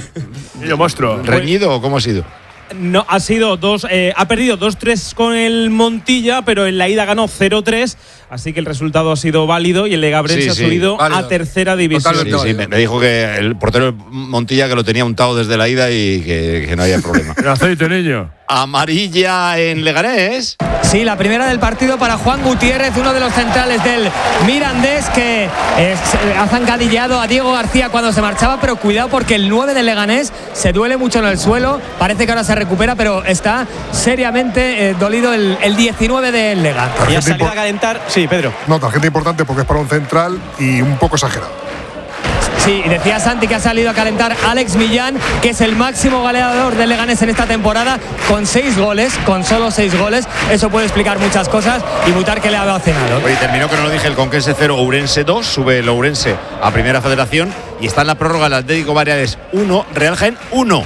L: Yo monstruo.
B: ¿Reñido o cómo ha sido?
I: No, ha sido ha perdido 2-3 con el Montilla, pero en la ida ganó 0-3, así que el resultado ha sido válido y el Legabrense ha subido válido a tercera división.
B: Sí, me dijo que el portero Montilla que lo tenía untado desde la ida y que no había problema.
L: El aceite, niño.
B: Amarilla en Leganés.
F: Sí, la primera del partido para Juan Gutiérrez, uno de los centrales del Mirandés, que ha zancadillado a Diego García cuando se marchaba, pero cuidado porque el 9 del Leganés se duele mucho en el suelo, parece que ahora se recupera, pero está seriamente dolido el 19 del Lega.
E: Y ha salido a calentar. Sí, Pedro.
C: No, tarjeta importante porque es para un central y un poco exagerado.
F: Sí, decía Santi que ha salido a calentar Alex Millán, que es el máximo goleador del Leganés en esta temporada, con 6 goles, con solo 6 goles. Eso puede explicar muchas cosas y Mutar que le ha dado cenado.
B: Oye, terminó que no lo dije, el Conquense 0, Ourense 2, sube el Ourense a Primera Federación y está en la prórroga el Atlético Baleares 1, Real Jaén 1.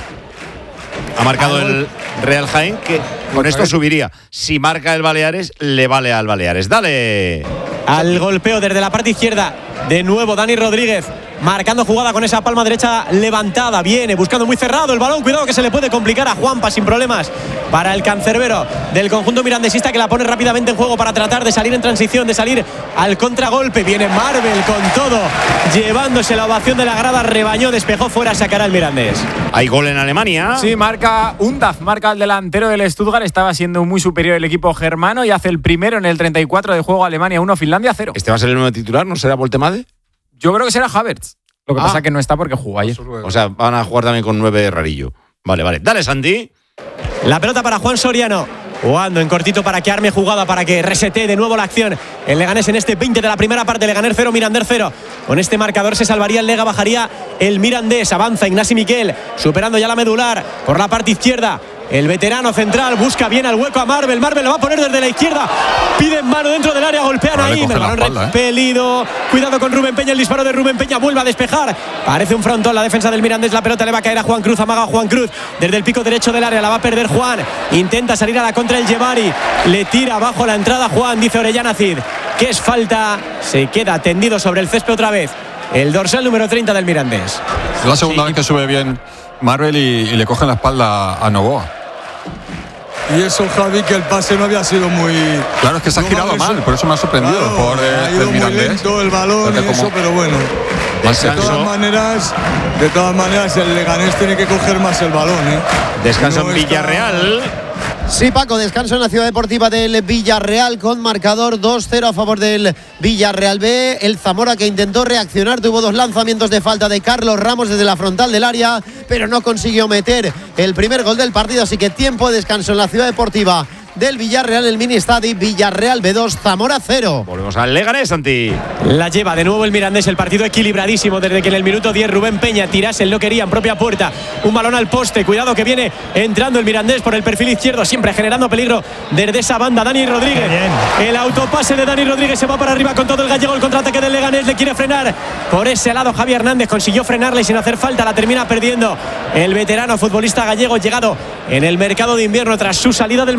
B: Ha marcado el Real Jaén, que con esto subiría. Si marca el Baleares, le vale al Baleares. ¡Dale!
E: Al golpeo desde la parte izquierda, de nuevo Dani Rodríguez, marcando jugada con esa palma derecha levantada. Viene buscando muy cerrado el balón. Cuidado que se le puede complicar a Juanpa sin problemas para el cancerbero del conjunto mirandesista, que la pone rápidamente en juego para tratar de salir en transición, de salir al contragolpe. Viene Marvel con todo, llevándose la ovación de la grada. Rebañó, despejó fuera, sacará el Mirandés.
B: Hay gol en Alemania.
K: Sí, marca Undaf, marca el delantero del Stuttgart. Estaba siendo muy superior el equipo germano y hace el primero en el 34 de juego. Alemania 1, Finlandia 0.
B: ¿Este va a ser el nuevo titular? ¿No será Voltemade?
K: Yo creo que será Havertz. Lo que pasa es que no está porque jugó ayer.
B: O sea, van a jugar también con 9 rarillo. Vale. Dale, Santi.
E: La pelota para Juan Soriano. Jugando en cortito para que arme jugada, para que resete de nuevo la acción. El Leganés en este 20 de la primera parte. Leganés 0, Mirandés 0. Con este marcador se salvaría el Lega, bajaría el Mirandés. Avanza Ignasi Miquel, superando ya la medular por la parte izquierda. El veterano central busca bien al hueco a Marvel. Marvel lo va a poner desde la izquierda. Piden mano dentro del área, golpean ahí. El balón repelido. Cuidado con Rubén Peña. El disparo de Rubén Peña vuelve a despejar. Parece un frontón la defensa del Mirandés. La pelota le va a caer a Juan Cruz. Amaga a Juan Cruz desde el pico derecho del área. La va a perder Juan. Intenta salir a la contra el Yevari. Le tira abajo la entrada Juan. Dice Orellana Cid que es falta. Se queda tendido sobre el césped otra vez el dorsal número 30 del Mirandés.
G: Es la segunda vez que sube bien Marvel y le cogen la espalda a Novoa.
D: Y eso, Javi, que el pase no había sido muy...
G: Claro, es que se ha girado mal, por eso me ha sorprendido.
D: Claro,
G: por
D: ha ido muy lento el balón y eso, pero bueno. De todas maneras, el Leganés tiene que coger más el balón.
B: Descanso en Villarreal.
J: Sí, Paco, descanso en la Ciudad Deportiva del Villarreal con marcador 2-0 a favor del Villarreal B. El Zamora, que intentó reaccionar, tuvo 2 lanzamientos de falta de Carlos Ramos desde la frontal del área, pero no consiguió meter el primer gol del partido, así que tiempo de descanso en la Ciudad Deportiva del Villarreal, el mini estadio. Villarreal B2, Zamora 0.
B: Volvemos al Leganés, Santi.
E: La lleva de nuevo el Mirandés, el partido equilibradísimo desde que en el minuto 10 Rubén Peña tirase el no quería en propia puerta, un balón al poste. Cuidado que viene entrando el Mirandés por el perfil izquierdo, siempre generando peligro desde esa banda. Dani Rodríguez, el autopase de Dani Rodríguez, se va para arriba con todo el gallego. El contraataque del Leganés, le quiere frenar por ese lado Javi Hernández, consiguió frenarle y sin hacer falta la termina perdiendo el veterano futbolista gallego, llegado en el mercado de invierno tras su salida del Mallorca.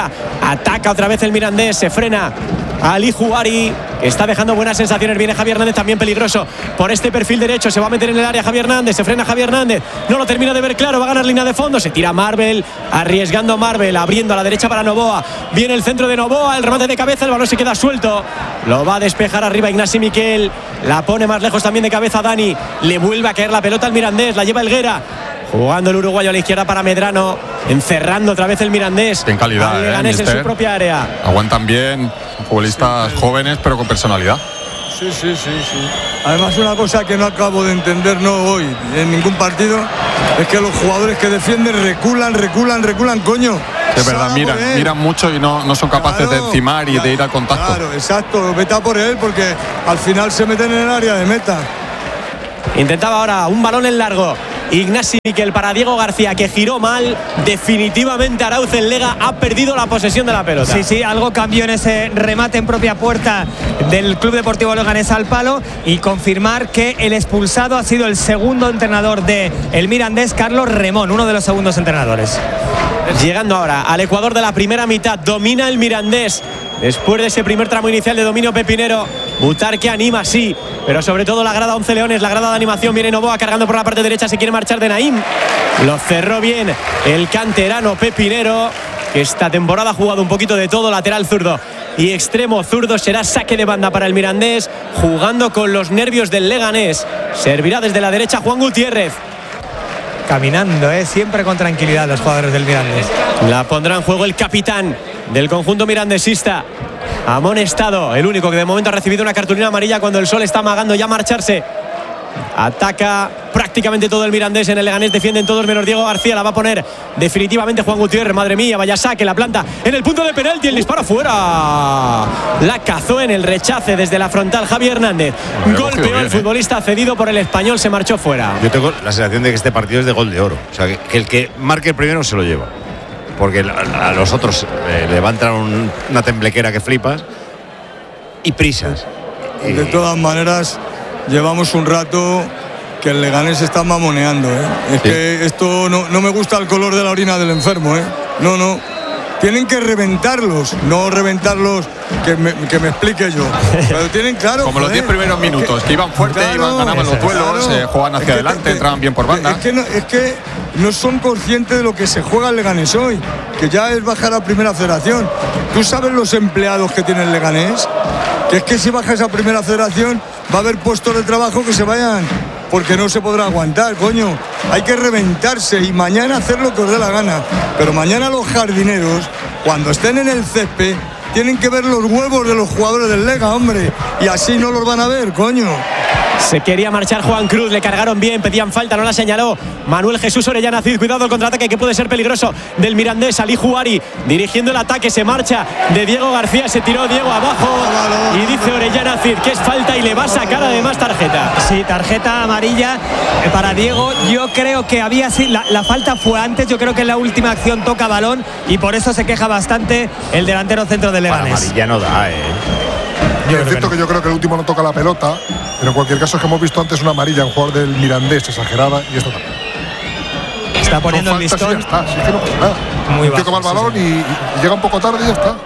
E: ataca otra vez el Mirandés, se frena Ali Juari, que está dejando buenas sensaciones. Viene Javier Hernández, también peligroso por este perfil derecho, se va a meter en el área Javier Hernández, se frena Javier Hernández, no lo termina de ver claro, va a ganar línea de fondo, se tira Marvel, arriesgando Marvel, abriendo a la derecha para Novoa, viene el centro de Novoa, el remate de cabeza, el balón se queda suelto, lo va a despejar arriba Ignasi Miquel, la pone más lejos también de cabeza Dani, le vuelve a caer la pelota al Mirandés, la lleva Helguera, jugando el uruguayo a la izquierda para Medrano, encerrando otra vez el Mirandés.
G: En calidad,
E: Leganés en su propia área.
G: Aguantan bien, futbolistas jóvenes pero con personalidad.
D: Sí. Además, una cosa que no acabo de entender hoy en ningún partido es que los jugadores que defienden reculan, coño.
G: Es verdad, miran mucho y no son capaces de encimar y de ir al contacto.
D: Claro, exacto, vete a por él porque al final se meten en el área de meta.
E: Intentaba ahora un balón en largo Ignasi Miquel para Diego García, que giró mal. Definitivamente Arauz en Lega ha perdido la posesión de la pelota.
F: Sí, algo cambió en ese remate en propia puerta del Club Deportivo Leganés al palo, y confirmar que el expulsado ha sido el segundo entrenador de el Mirandés, Carlos Remón, uno de los segundos entrenadores.
E: Llegando ahora al Ecuador de la primera mitad, domina el Mirandés. Después de ese primer tramo inicial de dominio pepinero, Butarque anima, sí, pero sobre todo la grada 11 Leones, la grada de animación. Viene Novoa cargando por la parte derecha, se quiere marchar de Naim. Lo cerró bien el canterano pepinero, que esta temporada ha jugado un poquito de todo, lateral zurdo y extremo zurdo. Será saque de banda para el Mirandés, jugando con los nervios del Leganés. Servirá desde la derecha Juan Gutiérrez.
F: Caminando, siempre con tranquilidad los jugadores del Mirandés.
E: La pondrá en juego el capitán del conjunto mirandesista, amonestado, el único que de momento ha recibido una cartulina amarilla cuando el Sol está amagando ya marcharse. Ataca prácticamente todo el Mirandés en el Leganés, defienden todos menos Diego García. La va a poner definitivamente Juan Gutiérrez. Madre mía, vaya saque, la planta en el punto de penalti, el disparo fuera. La cazó en el rechace desde la frontal Javier Hernández. Golpeó al futbolista cedido por el Español, se marchó fuera.
B: Yo tengo la sensación de que este partido es de gol de oro. O sea, que el que marque el primero se lo lleva. Porque a los otros le va a entrar una temblequera que flipas y prisas.
D: De todas maneras, llevamos un rato que el Leganés está mamoneando. Es que esto no me gusta el color de la orina del enfermo. No. Tienen que reventarlos, no reventarlos que me explique yo. Pero tienen claro.
G: Como los 10 primeros minutos, que iban fuerte, ganaban los duelos, jugaban hacia adelante, entraban bien por banda.
D: Es que no son conscientes de lo que se juega el Leganés hoy, que ya es bajar a primera federación. ¿Tú sabes los empleados que tiene el Leganés? Que es que si bajas a primera federación va a haber puestos de trabajo que se vayan, porque no se podrá aguantar, coño. Hay que reventarse y mañana hacer lo que os dé la gana. Pero mañana los jardineros, cuando estén en el césped, tienen que ver los huevos de los jugadores del Lega, hombre. Y así no los van a ver, coño.
E: Se quería marchar Juan Cruz, le cargaron bien, pedían falta, no la señaló Manuel Jesús Orellana Cid. Cuidado el contraataque que puede ser peligroso del Mirandés. Ali Juari dirigiendo el ataque, se marcha de Diego García, se tiró Diego abajo y dice Orellana Cid que es falta y le va a sacar además tarjeta.
F: Sí, tarjeta amarilla para Diego. Yo creo que había la falta fue antes, yo creo que en la última acción toca balón y por eso se queja bastante el delantero centro del Leganés.
B: Amarilla no da,
C: Es cierto que yo creo que el último no toca la pelota, pero en cualquier caso es que hemos visto antes una amarilla en un jugador del Mirandés exagerada y esto también.
F: Está poniendo el listón.
C: Sí, ya está, sí, que no pasa nada.
F: Muy bajo,
C: toma el balón y llega un poco tarde y ya está.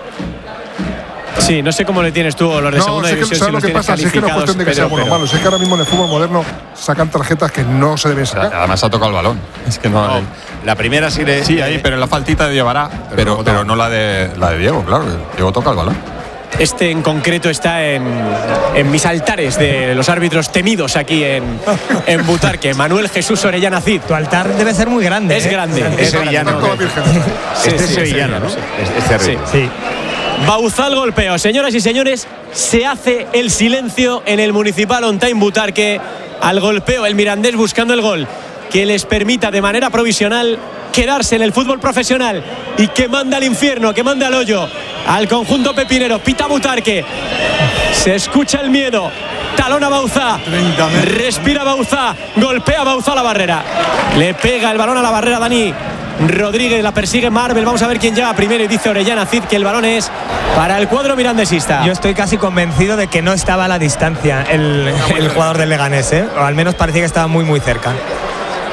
E: Sí, no sé cómo le tienes tú los de segunda división.
C: ¿Sabes lo que pasa? Es que no es cuestión de que sea bueno o malo. Es que ahora mismo en el fútbol moderno sacan tarjetas que no se deben sacar.
G: Además ha tocado el balón. Es que no.
B: La primera sí le.
G: Sí, ahí, pero en la faltita de Llevará. Pero no la de Diego, claro. Diego toca el balón.
E: Este en concreto está en mis altares de los árbitros temidos aquí en Butarque. Manuel Jesús Orellana Cid.
F: Tu altar debe ser muy grande.
E: Es grande.
B: Es sevillano. Este es sevillano, ¿no? Este arriba.
E: Sí. Bauzal golpeo. Señoras y señores, se hace el silencio en el Municipal On Time Butarque al golpeo. El Mirandés buscando el gol que les permita de manera provisional quedarse en el fútbol profesional y que manda al infierno, que manda al hoyo al conjunto pepinero. Pita Butarque, se escucha el miedo, talona Bauzá, respira Bauzá, golpea Bauzá a la barrera, le pega el balón a la barrera Dani Rodríguez, la persigue Marvel. Vamos a ver quién llega primero y dice Orellana Cid que el balón es para el cuadro mirandesista.
F: Yo estoy casi convencido de que no estaba a la distancia el jugador del Leganés, o al menos parecía que estaba muy muy cerca.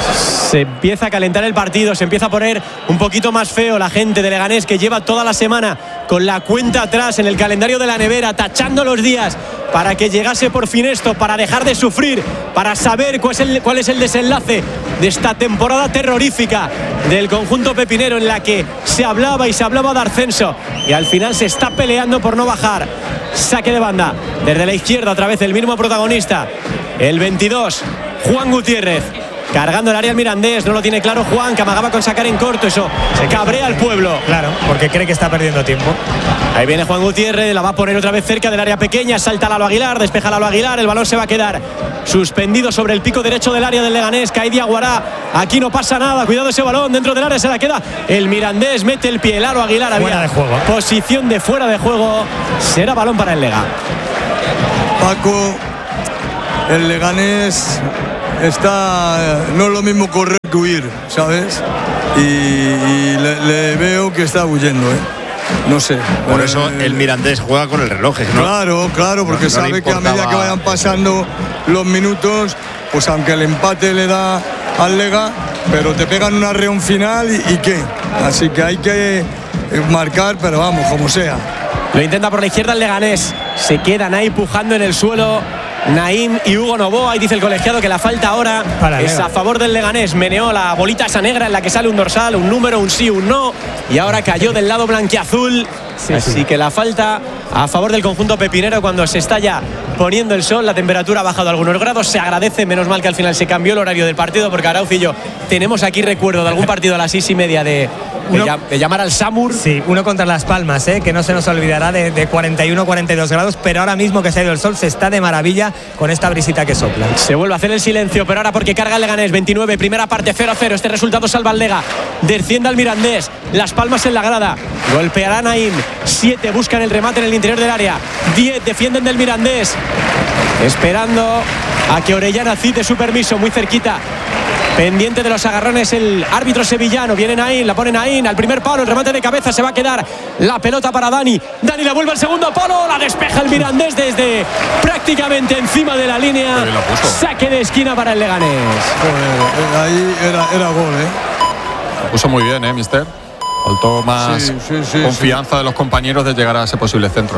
E: Se empieza a calentar el partido, se empieza a poner un poquito más feo la gente de Leganés, que lleva toda la semana con la cuenta atrás en el calendario de la nevera, tachando los días para que llegase por fin esto, para dejar de sufrir, para saber cuál es el desenlace de esta temporada terrorífica del conjunto pepinero, en la que se hablaba y se hablaba de ascenso y al final se está peleando por no bajar. Saque de banda desde la izquierda, otra vez el mismo protagonista, el 22, Juan Gutiérrez. Cargando el área el Mirandés, no lo tiene claro Juan, que amagaba con sacar en corto, eso se cabrea al pueblo.
F: Claro, porque cree que está perdiendo tiempo.
E: Ahí viene Juan Gutiérrez, la va a poner otra vez cerca del área pequeña, salta Lalo Aguilar, despeja Lalo Aguilar, el balón se va a quedar suspendido sobre el pico derecho del área del Leganés. Caidi Aguará, aquí no pasa nada, cuidado ese balón, dentro del área se la queda el Mirandés, mete el pie, Lalo Aguilar, había
F: fuera de juego.
E: Posición de fuera de juego, será balón para el Lega.
D: Paco, el Leganés está, no es lo mismo correr que huir, ¿sabes? Y le veo que está huyendo, no sé.
B: Por eso el Mirandés juega con el reloj, ¿no?
D: Claro, porque sabe que a medida que vayan pasando los minutos, pues aunque el empate le da al Lega, pero te pegan una reón final y ¿qué? Así que hay que marcar, pero vamos, como sea.
E: Lo intenta por la izquierda el Leganés, se quedan ahí pujando en el suelo Naim y Hugo Novoa, y dice el colegiado que la falta ahora es a favor del Leganés. Meneó la bolita esa negra en la que sale un dorsal, un número, un sí, un no, y ahora cayó del lado blanquiazul. Así que la falta a favor del conjunto pepinero cuando se está ya poniendo el sol. La temperatura ha bajado algunos grados, se agradece, menos mal que al final se cambió el horario del partido, porque Arauz y yo tenemos aquí recuerdo de algún partido a las 6:30 de llamar al Samur.
F: Sí, uno contra Las Palmas, que no se nos olvidará, de 41-42 grados, pero ahora mismo que se ha ido el sol se está de maravilla con esta brisita que sopla.
E: Se vuelve a hacer el silencio, pero ahora porque carga el Leganés. 29, primera parte, 0-0, este resultado salva al Lega, desciende al Mirandés, Las Palmas en la grada, golpeará Naim. 7 buscan el remate en el interior del área, 10 defienden del Mirandés, esperando a que Orellana cite su permiso, muy cerquita, pendiente de los agarrones el árbitro sevillano. Viene Naim, la pone Naim al primer palo, el remate de cabeza, se va a quedar la pelota para Dani la vuelve al segundo palo, la despeja el Mirandés desde prácticamente encima de la línea. Saque de esquina para el Leganés.
D: Ahí era gol,
G: Lo puso muy bien, mister. Faltó más confianza de los compañeros de llegar a ese posible centro.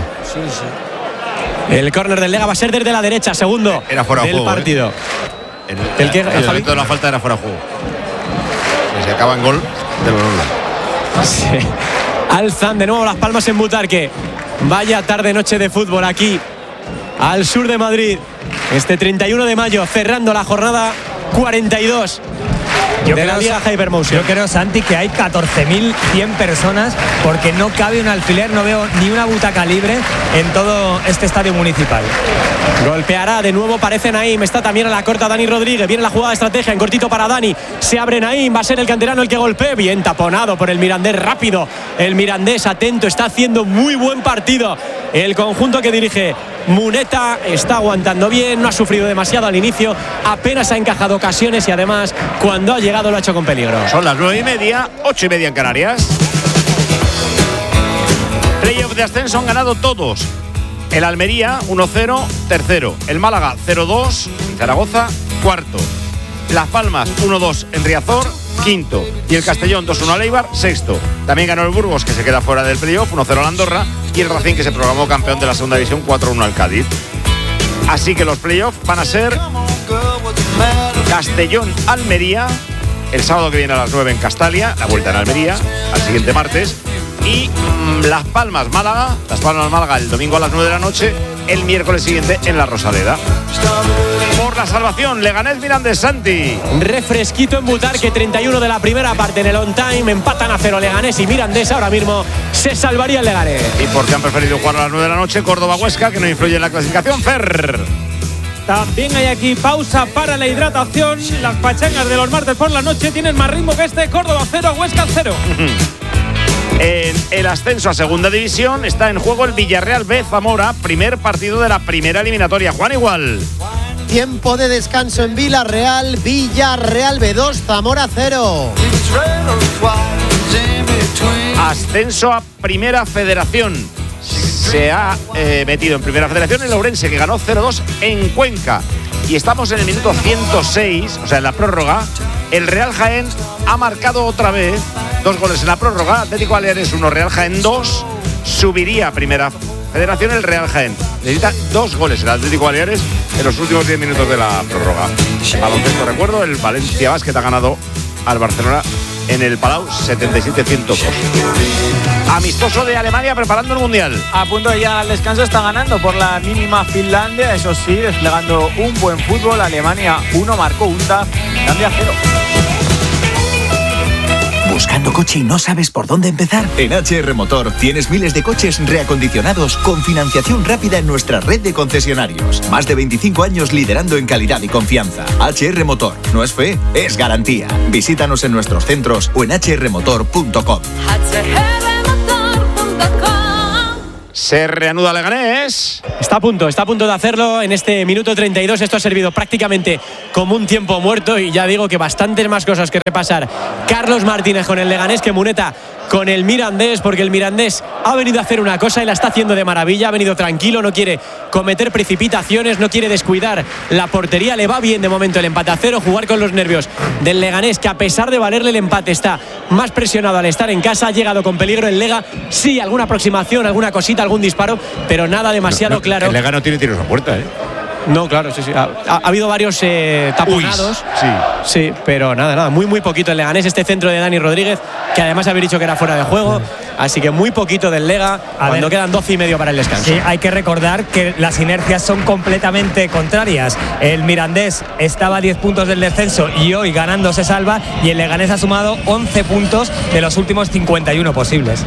E: El córner del Lega va a ser desde la derecha, segundo
B: era fuera de
E: del
B: juego,
E: partido.
B: El momento de la falta era fuera de juego. Si se acaba en gol, del balón.
E: Sí. Alzan de nuevo Las Palmas en Butarque. Vaya tarde-noche de fútbol aquí, al sur de Madrid. Este 31 de mayo, cerrando la jornada 42 de la Liga Hypermotion.
F: Yo creo, Santi, que hay 14.100 personas, porque no cabe un alfiler, no veo ni una butaca libre en todo este estadio municipal.
E: Golpeará de nuevo, parece Naim, está también a la corta Dani Rodríguez, viene la jugada de estrategia en cortito para Dani, se abre Naim, va a ser el canterano el que golpee, bien taponado por el Mirandés, rápido el Mirandés, atento, está haciendo muy buen partido el conjunto que dirige Muneta, está aguantando bien, no ha sufrido demasiado al inicio, apenas ha encajado ocasiones y además cuando ha llegado lo ha hecho con peligro.
B: Son las 9:30, 8:30 en Canarias. Playoff de ascenso han ganado todos. El Almería 1-0, tercero. El Málaga 0-2 en Zaragoza, cuarto. Las Palmas 1-2 en Riazor, quinto. Y el Castellón 2-1 al Eibar, sexto. También ganó el Burgos, que se queda fuera del playoff, 1-0 al Andorra. Y el Racing, que se proclamó campeón de la segunda división, 4-1 al Cádiz. Así que los playoffs van a ser Castellón-Almería el sábado que viene a las 9 en Castalia, la vuelta en Almería al siguiente martes, y Las Palmas-Málaga el domingo a las 9 de la noche, el miércoles siguiente en la Rosaleda. Por la salvación, Leganés Mirandés, Santi.
E: Refresquito en Butarque, 31 de la primera parte en el on time, empatan a 0 Leganés y Mirandés, ahora mismo se salvaría el Leganés.
B: ¿Y por qué han preferido jugar a las 9 de la noche? Córdoba-Huesca, que no influye en la clasificación. Fer.
I: También hay aquí pausa para la hidratación. Las pachangas de los martes por la noche tienen más ritmo que este. Córdoba 0, Huesca 0.
B: En el ascenso a segunda división está en juego el Villarreal B Zamora, primer partido de la primera eliminatoria. Juan, igual.
J: Tiempo de descanso en Villarreal, Villarreal B2, Zamora 0.
B: Ascenso a Primera Federación. Se ha metido en Primera Federación el Ourense, que ganó 0-2 en Cuenca. y estamos en el minuto 106, o sea, en la prórroga. El Real Jaén ha marcado otra vez 2 goles en la prórroga. Atlético Baleares 1, Real Jaén 2. Subiría a Primera Federación el Real Jaén. Necesita 2 goles el Atlético Baleares en los últimos 10 minutos de la prórroga. Baloncesto, recuerdo, el Valencia Basket ha ganado al Barcelona en el Palau 77-102. Amistoso de Alemania preparando el Mundial.
K: A punto de llegar al descanso, está ganando por la mínima Finlandia, eso sí, desplegando un buen fútbol. Alemania 1, marcó UNTAF, Finlandia 0.
M: ¿Buscando coche y no sabes por dónde empezar? En HR Motor tienes miles de coches reacondicionados con financiación rápida en nuestra red de concesionarios. Más de 25 años liderando en calidad y confianza. HR Motor, no es fe, es garantía. Visítanos en nuestros centros o en hrmotor.com.
B: Se reanuda Leganés.
E: Está a punto de hacerlo en este minuto 32. Esto ha servido prácticamente como un tiempo muerto y ya digo que bastantes más cosas que repasar. Carlos Martínez con el Leganés que Muneta con el Mirandés, porque el Mirandés ha venido a hacer una cosa y la está haciendo de maravilla. Ha venido tranquilo, no quiere cometer precipitaciones, no quiere descuidar la portería. Le va bien de momento el empate a 0, jugar con los nervios del Leganés, que a pesar de valerle el empate está más presionado al estar en casa. Ha llegado con peligro el Lega, sí, alguna aproximación, alguna cosita, algún disparo, pero nada demasiado claro.
B: El Lega no tiene tiros a puerta, ¿eh?
E: No, claro, sí. Ha habido varios taponados. Sí, pero nada, muy poquito el Leganés. Este centro de Dani Rodríguez, que además habéis dicho que era fuera de juego. Así que muy poquito del Lega cuando quedan 12 y medio para el descanso.
F: Sí, hay que recordar que las inercias son completamente contrarias. El Mirandés estaba a 10 puntos del descenso y hoy ganando se salva, y el Leganés ha sumado 11 puntos de los últimos 51 posibles.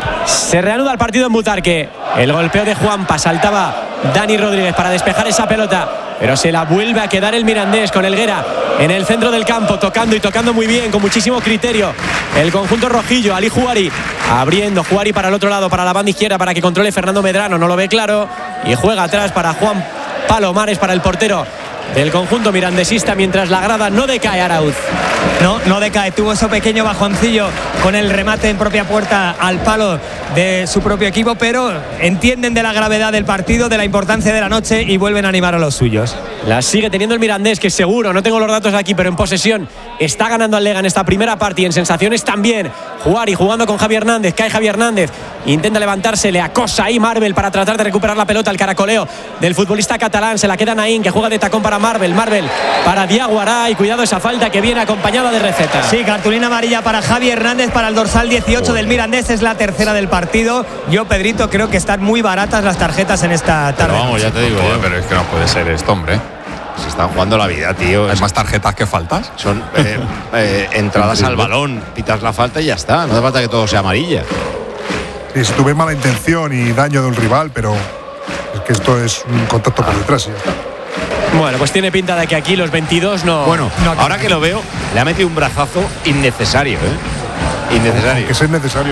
E: Se reanuda el partido en Butarque. El golpeo de Juanpa, saltaba Dani Rodríguez para despejar esa pelota, pero se la vuelve a quedar el Mirandés con Helguera en el centro del campo, tocando muy bien, con muchísimo criterio. El conjunto rojillo, Ali Juari abriendo, Juari para el otro lado, para la banda izquierda, para que controle Fernando Medrano, no lo ve claro, y juega atrás para Juan Palomares, para el portero del conjunto mirandesista, mientras la grada no decae. Arauz
F: no decae, tuvo ese pequeño bajoncillo con el remate en propia puerta al palo de su propio equipo, pero entienden de la gravedad del partido, de la importancia de la noche, y vuelven a animar a los suyos.
E: La sigue teniendo el Mirandés, que seguro, no tengo los datos aquí, pero en posesión está ganando al Lega en esta primera parte, y en sensaciones también. Juari jugando con Javi Hernández, cae Javi Hernández, intenta levantarse, le acosa ahí Marvel para tratar de recuperar la pelota. El caracoleo del futbolista catalán, se la queda Naín, que juega de tacón para Marvel para Diaguará, y cuidado esa falta que viene acompañada de receta.
F: Sí, cartulina amarilla para Javi Hernández, para el dorsal 18 del Mirandés, es la tercera del partido. Yo, Pedrito, creo que están muy baratas las tarjetas en esta tarde.
B: Pero vamos, ya te digo.
G: Pero es que no puede ser esto, hombre.
B: Se están jugando la vida, tío.
G: ¿Hay más tarjetas que faltas?
B: Son entradas al balón, pitas la falta y ya está. No hace falta que todo sea amarilla.
C: Sí, si tuve mala intención y daño de un rival, pero es que esto es un contacto por detrás y ya está.
E: Bueno, pues tiene pinta de que aquí los 22 no.
B: Bueno, ahora que lo veo, le ha metido un brazazo innecesario, ¿eh? Innecesario.
C: Que es necesario.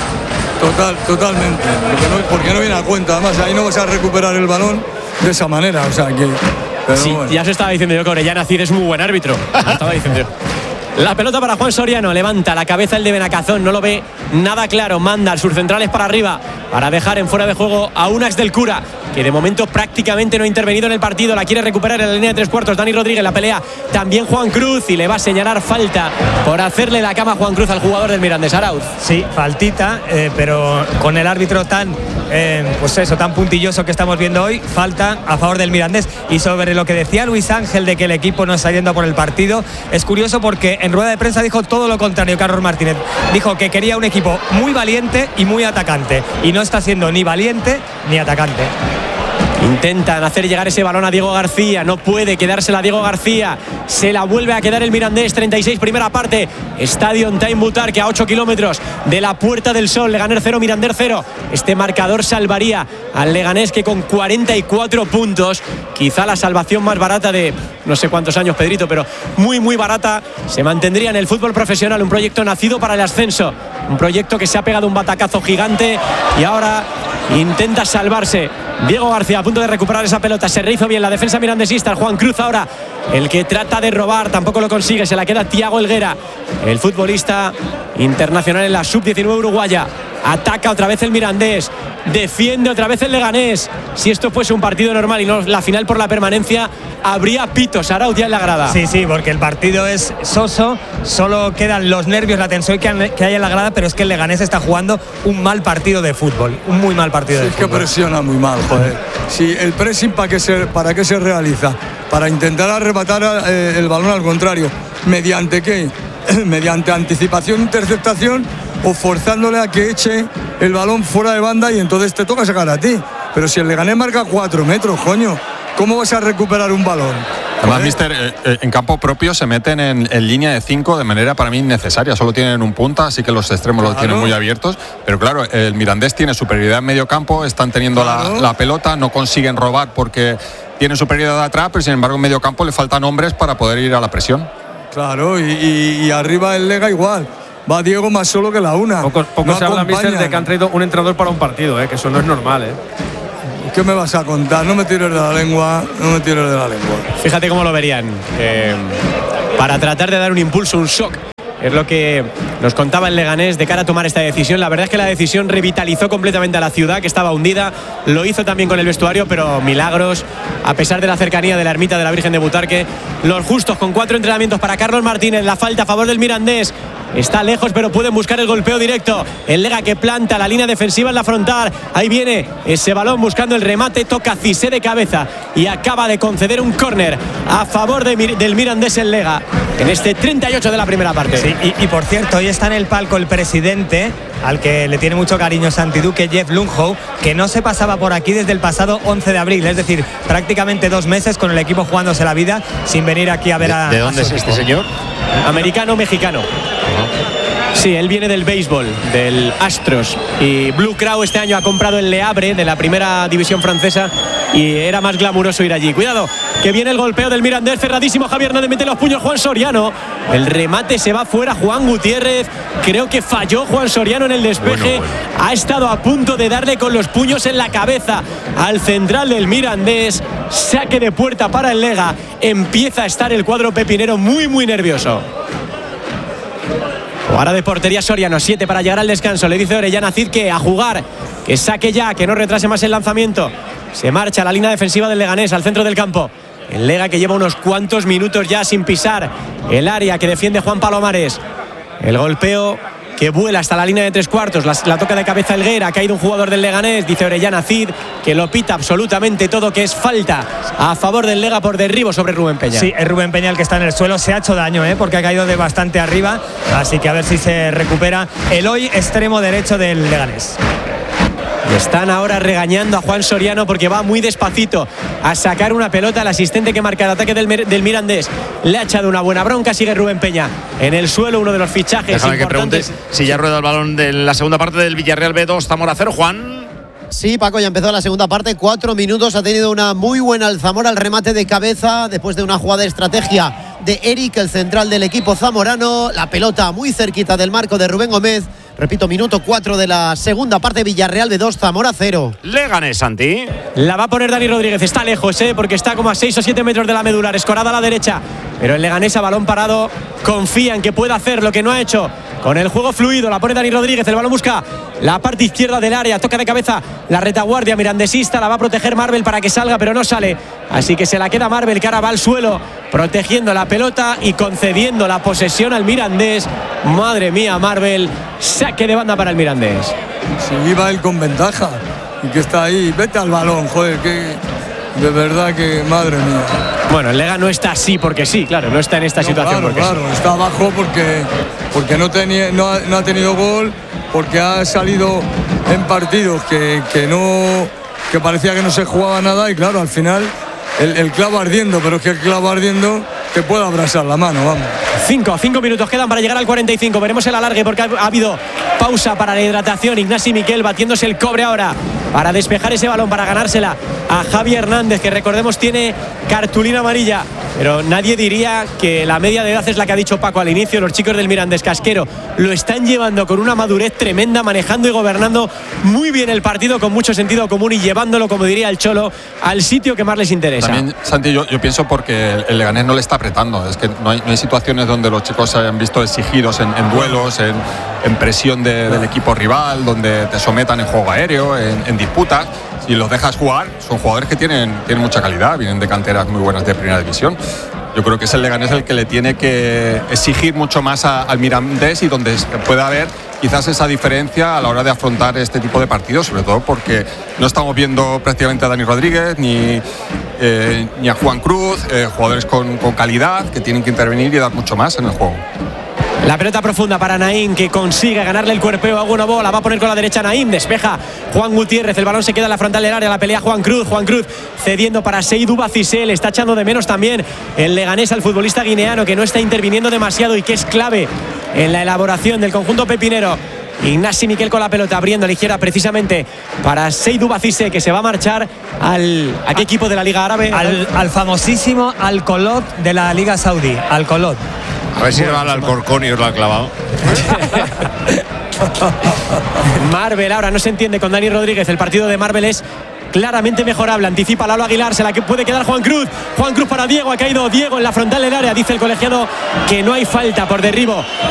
D: Totalmente. Porque no viene a cuenta. Además, ahí no vas a recuperar el balón de esa manera. O sea que.
E: Sí, bueno. Ya se estaba diciendo yo que Orellana Cid es muy buen árbitro. Estaba diciendo yo. La pelota para Juan Soriano, levanta la cabeza el de Benacazón, no lo ve nada claro, manda al surcentrales para arriba para dejar en fuera de juego a Unax del Cura, que de momento prácticamente no ha intervenido en el partido. La quiere recuperar en la línea de 3/4 Dani Rodríguez, la pelea también Juan Cruz, y le va a señalar falta por hacerle la cama a Juan Cruz al jugador del Mirandés. Arauz.
F: Sí, faltita, pero con el árbitro tan tan puntilloso que estamos viendo hoy, falta a favor del Mirandés. Y sobre lo que decía Luis Ángel de que el equipo no está yendo por el partido, es curioso porque en rueda de prensa dijo todo lo contrario. Carlos Martínez dijo que quería un equipo muy valiente y muy atacante, y no está siendo ni valiente ni atacante.
E: Intentan hacer llegar ese balón a Diego García, no puede quedársela a Diego García, se la vuelve a quedar el Mirandés. 36 primera parte, Estadio Time Butarque, a 8 kilómetros de la Puerta del Sol. Leganés 0, Mirandés 0. Este marcador salvaría al Leganés, que con 44 puntos, quizá la salvación más barata de no sé cuántos años, Pedrito, pero muy barata, se mantendría en el fútbol profesional. Un proyecto nacido para el ascenso, un proyecto que se ha pegado un batacazo gigante y ahora intenta salvarse. Diego García a punto de recuperar esa pelota, se rehizo bien la defensa mirandesista. Juan Cruz ahora el que trata de robar, tampoco lo consigue, se la queda Thiago Helguera, el futbolista internacional en la sub-19 uruguaya. Ataca otra vez el Mirandés. Defiende otra vez el Leganés. Si esto fuese un partido normal y no la final por la permanencia, habría pitos, Arauz, ya en la grada.
F: Sí, porque el partido es soso. Solo quedan los nervios, la tensión que hay en la grada, pero es que el Leganés está jugando un mal partido de fútbol. Un muy mal partido de fútbol.
D: Es que presiona muy mal, joder. Sí, el pressing, ¿para qué se realiza? Para intentar arrebatar el balón al contrario. ¿Mediante qué? Mediante anticipación, interceptación o forzándole a que eche el balón fuera de banda y entonces te toca sacar a ti. Pero si el Leganés marca 4 metros, coño, ¿cómo vas a recuperar un balón?
G: Además, mister, en campo propio se meten en línea de 5 de manera para mí innecesaria. Solo tienen un punta, así que los extremos los tienen muy abiertos. Pero claro, el Mirandés tiene superioridad en medio campo, están teniendo la pelota, no consiguen robar porque tienen superioridad de atrás, pero sin embargo en medio campo le faltan hombres para poder ir a la presión.
D: Claro, y arriba el Lega igual. Va Diego más solo que la una.
N: Poco no se habla, mister, de que han traído un entrenador para un partido, que eso no es normal,
D: ¿Qué me vas a contar? No me tires de la lengua,
E: Fíjate cómo lo verían. Para tratar de dar un impulso, un shock. Es lo que nos contaba el Leganés de cara a tomar esta decisión. La verdad es que la decisión revitalizó completamente a la ciudad, que estaba hundida. Lo hizo también con el vestuario, pero milagros, a pesar de la cercanía de la ermita de la Virgen de Butarque. Los justos con 4 entrenamientos para Carlos Martínez. La falta a favor del Mirandés. Está lejos, pero pueden buscar el golpeo directo. El Lega que planta la línea defensiva en la frontal. Ahí viene ese balón buscando el remate. Toca Cissé de cabeza y acaba de conceder un córner a favor del Mirandés el Lega en este 38 de la primera parte.
F: Sí, y por cierto, hoy está en el palco el presidente, al que le tiene mucho cariño Santi Duque, Jeff Lundholt, que no se pasaba por aquí desde el pasado 11 de abril, es decir, prácticamente 2 meses con el equipo jugándose la vida sin venir aquí a ver a...
B: ¿De dónde es este señor?
E: Americano-mexicano. Sí, él viene del béisbol, del Astros. Y Blue Crow este año ha comprado el Le Havre de la primera división francesa y era más glamuroso ir allí. Cuidado, que viene el golpeo del Mirandés, cerradísimo. Javier Hernández mete los puños, Juan Soriano. El remate se va fuera, Juan Gutiérrez. Creo que falló Juan Soriano en el despeje. Bueno. Ha estado a punto de darle con los puños en la cabeza al central del Mirandés. Saque de puerta para el Lega. Empieza a estar el cuadro pepinero muy, muy nervioso. Ahora de portería Soriano, 7 para llegar al descanso. Le dice Orellana Cid que a jugar, que saque ya, que no retrase más el lanzamiento. Se marcha a la línea defensiva del Leganés al centro del campo. El Lega que lleva unos cuantos minutos ya sin pisar el área que defiende Juan Palomares. El golpeo que vuela hasta la línea de 3/4. La toca de cabeza Helguera. Ha caído un jugador del Leganés. Dice Orellana Cid que lo pita absolutamente todo, que es falta a favor del Lega por derribo sobre Rubén Peña.
F: Sí, es Rubén Peña el que está en el suelo. Se ha hecho daño, porque ha caído de bastante arriba. Así que a ver si se recupera el hoy extremo derecho del Leganés.
E: Y están ahora regañando a Juan Soriano porque va muy despacito a sacar una pelota. El asistente que marca el ataque del Mirandés le ha echado una buena bronca. Sigue Rubén Peña en el suelo, uno de los fichajes
B: Déjame
E: importantes.
B: que pregunte si ya rueda el balón de la segunda parte del Villarreal B2, Zamora 0, Juan.
J: Sí, Paco, ya empezó la segunda parte, 4 minutos, ha tenido una muy buena el Zamora, el remate de cabeza después de una jugada de estrategia de Eric, el central del equipo zamorano, la pelota muy cerquita del marco de Rubén Gómez. Repito, minuto 4 de la segunda parte, Villarreal B2, Zamora 0.
B: Leganés, Santi.
E: La va a poner Dani Rodríguez, está lejos, porque está como a 6 o 7 metros de la medular, escorada a la derecha. Pero el Leganés a balón parado confía en que pueda hacer lo que no ha hecho. Con el juego fluido, la pone Dani Rodríguez, el balón busca la parte izquierda del área, toca de cabeza la retaguardia mirandesista, la va a proteger Marvel para que salga, pero no sale. Así que se la queda Marvel, que ahora va al suelo, protegiendo la pelota y concediendo la posesión al Mirandés. Madre mía, Marvel, saque de banda para el Mirandés.
D: Si iba él con ventaja y que está ahí, vete al balón, joder, que de verdad que, madre mía.
E: Bueno, el Lega no está así porque sí, claro, no está en esta situación.
D: Claro, está abajo porque no ha tenido gol, porque ha salido en partidos que parecía que no se jugaba nada y claro, al final el clavo ardiendo, pero es que el clavo ardiendo te puede abrasar la mano, vamos.
E: 5 minutos quedan para llegar al 45. Veremos el alargue porque ha habido pausa para la hidratación. Ignasi Miquel batiéndose el cobre ahora para despejar ese balón, para ganársela a Javi Hernández, que recordemos tiene cartulina amarilla pero nadie diría que la media de edad es la que ha dicho Paco al inicio. Los chicos del Mirandés Casquero lo están llevando con una madurez tremenda, manejando y gobernando muy bien el partido con mucho sentido común y llevándolo, como diría el Cholo, al sitio que más les interesa.
G: También, Santi, yo pienso porque el Leganés no le está apretando. Es que no hay situaciones donde los chicos se hayan visto exigidos en duelos, en presión del equipo rival, donde te sometan en juego aéreo, en disputas. Si los dejas jugar, son jugadores que tienen mucha calidad, vienen de canteras muy buenas de primera división. Yo creo que es el Leganés el que le tiene que exigir mucho más al Mirandés y donde puede haber quizás esa diferencia a la hora de afrontar este tipo de partidos, sobre todo porque no estamos viendo prácticamente a Dani Rodríguez ni a Juan Cruz, jugadores con calidad que tienen que intervenir y dar mucho más en el juego.
E: La pelota profunda para Naim, que consigue ganarle el cuerpeo a Gunobo. La va a poner con la derecha Naim, despeja Juan Gutiérrez, el balón se queda en la frontal del área, la pelea Juan Cruz cediendo para Seydou Bacissé. Le está echando de menos también el Leganés al futbolista guineano, que no está interviniendo demasiado y que es clave en la elaboración del conjunto pepinero. Ignasi Miquel con la pelota, abriendo a la izquierda precisamente para Seydou Bacissé, que se va a marchar ¿a qué equipo de la Liga Árabe?
F: Al famosísimo Al-Kholot de la Liga Saudí, Al-Kholot.
B: A ver si le va al Alcorcón y os lo ha clavado.
E: Marvel ahora no se entiende con Dani Rodríguez. El partido de Marvel es claramente mejorable. Anticipa Lalo Aguilar, se la que puede quedar Juan Cruz para Diego. Ha caído Diego en la frontal del área. Dice el colegiado que no hay falta por derribo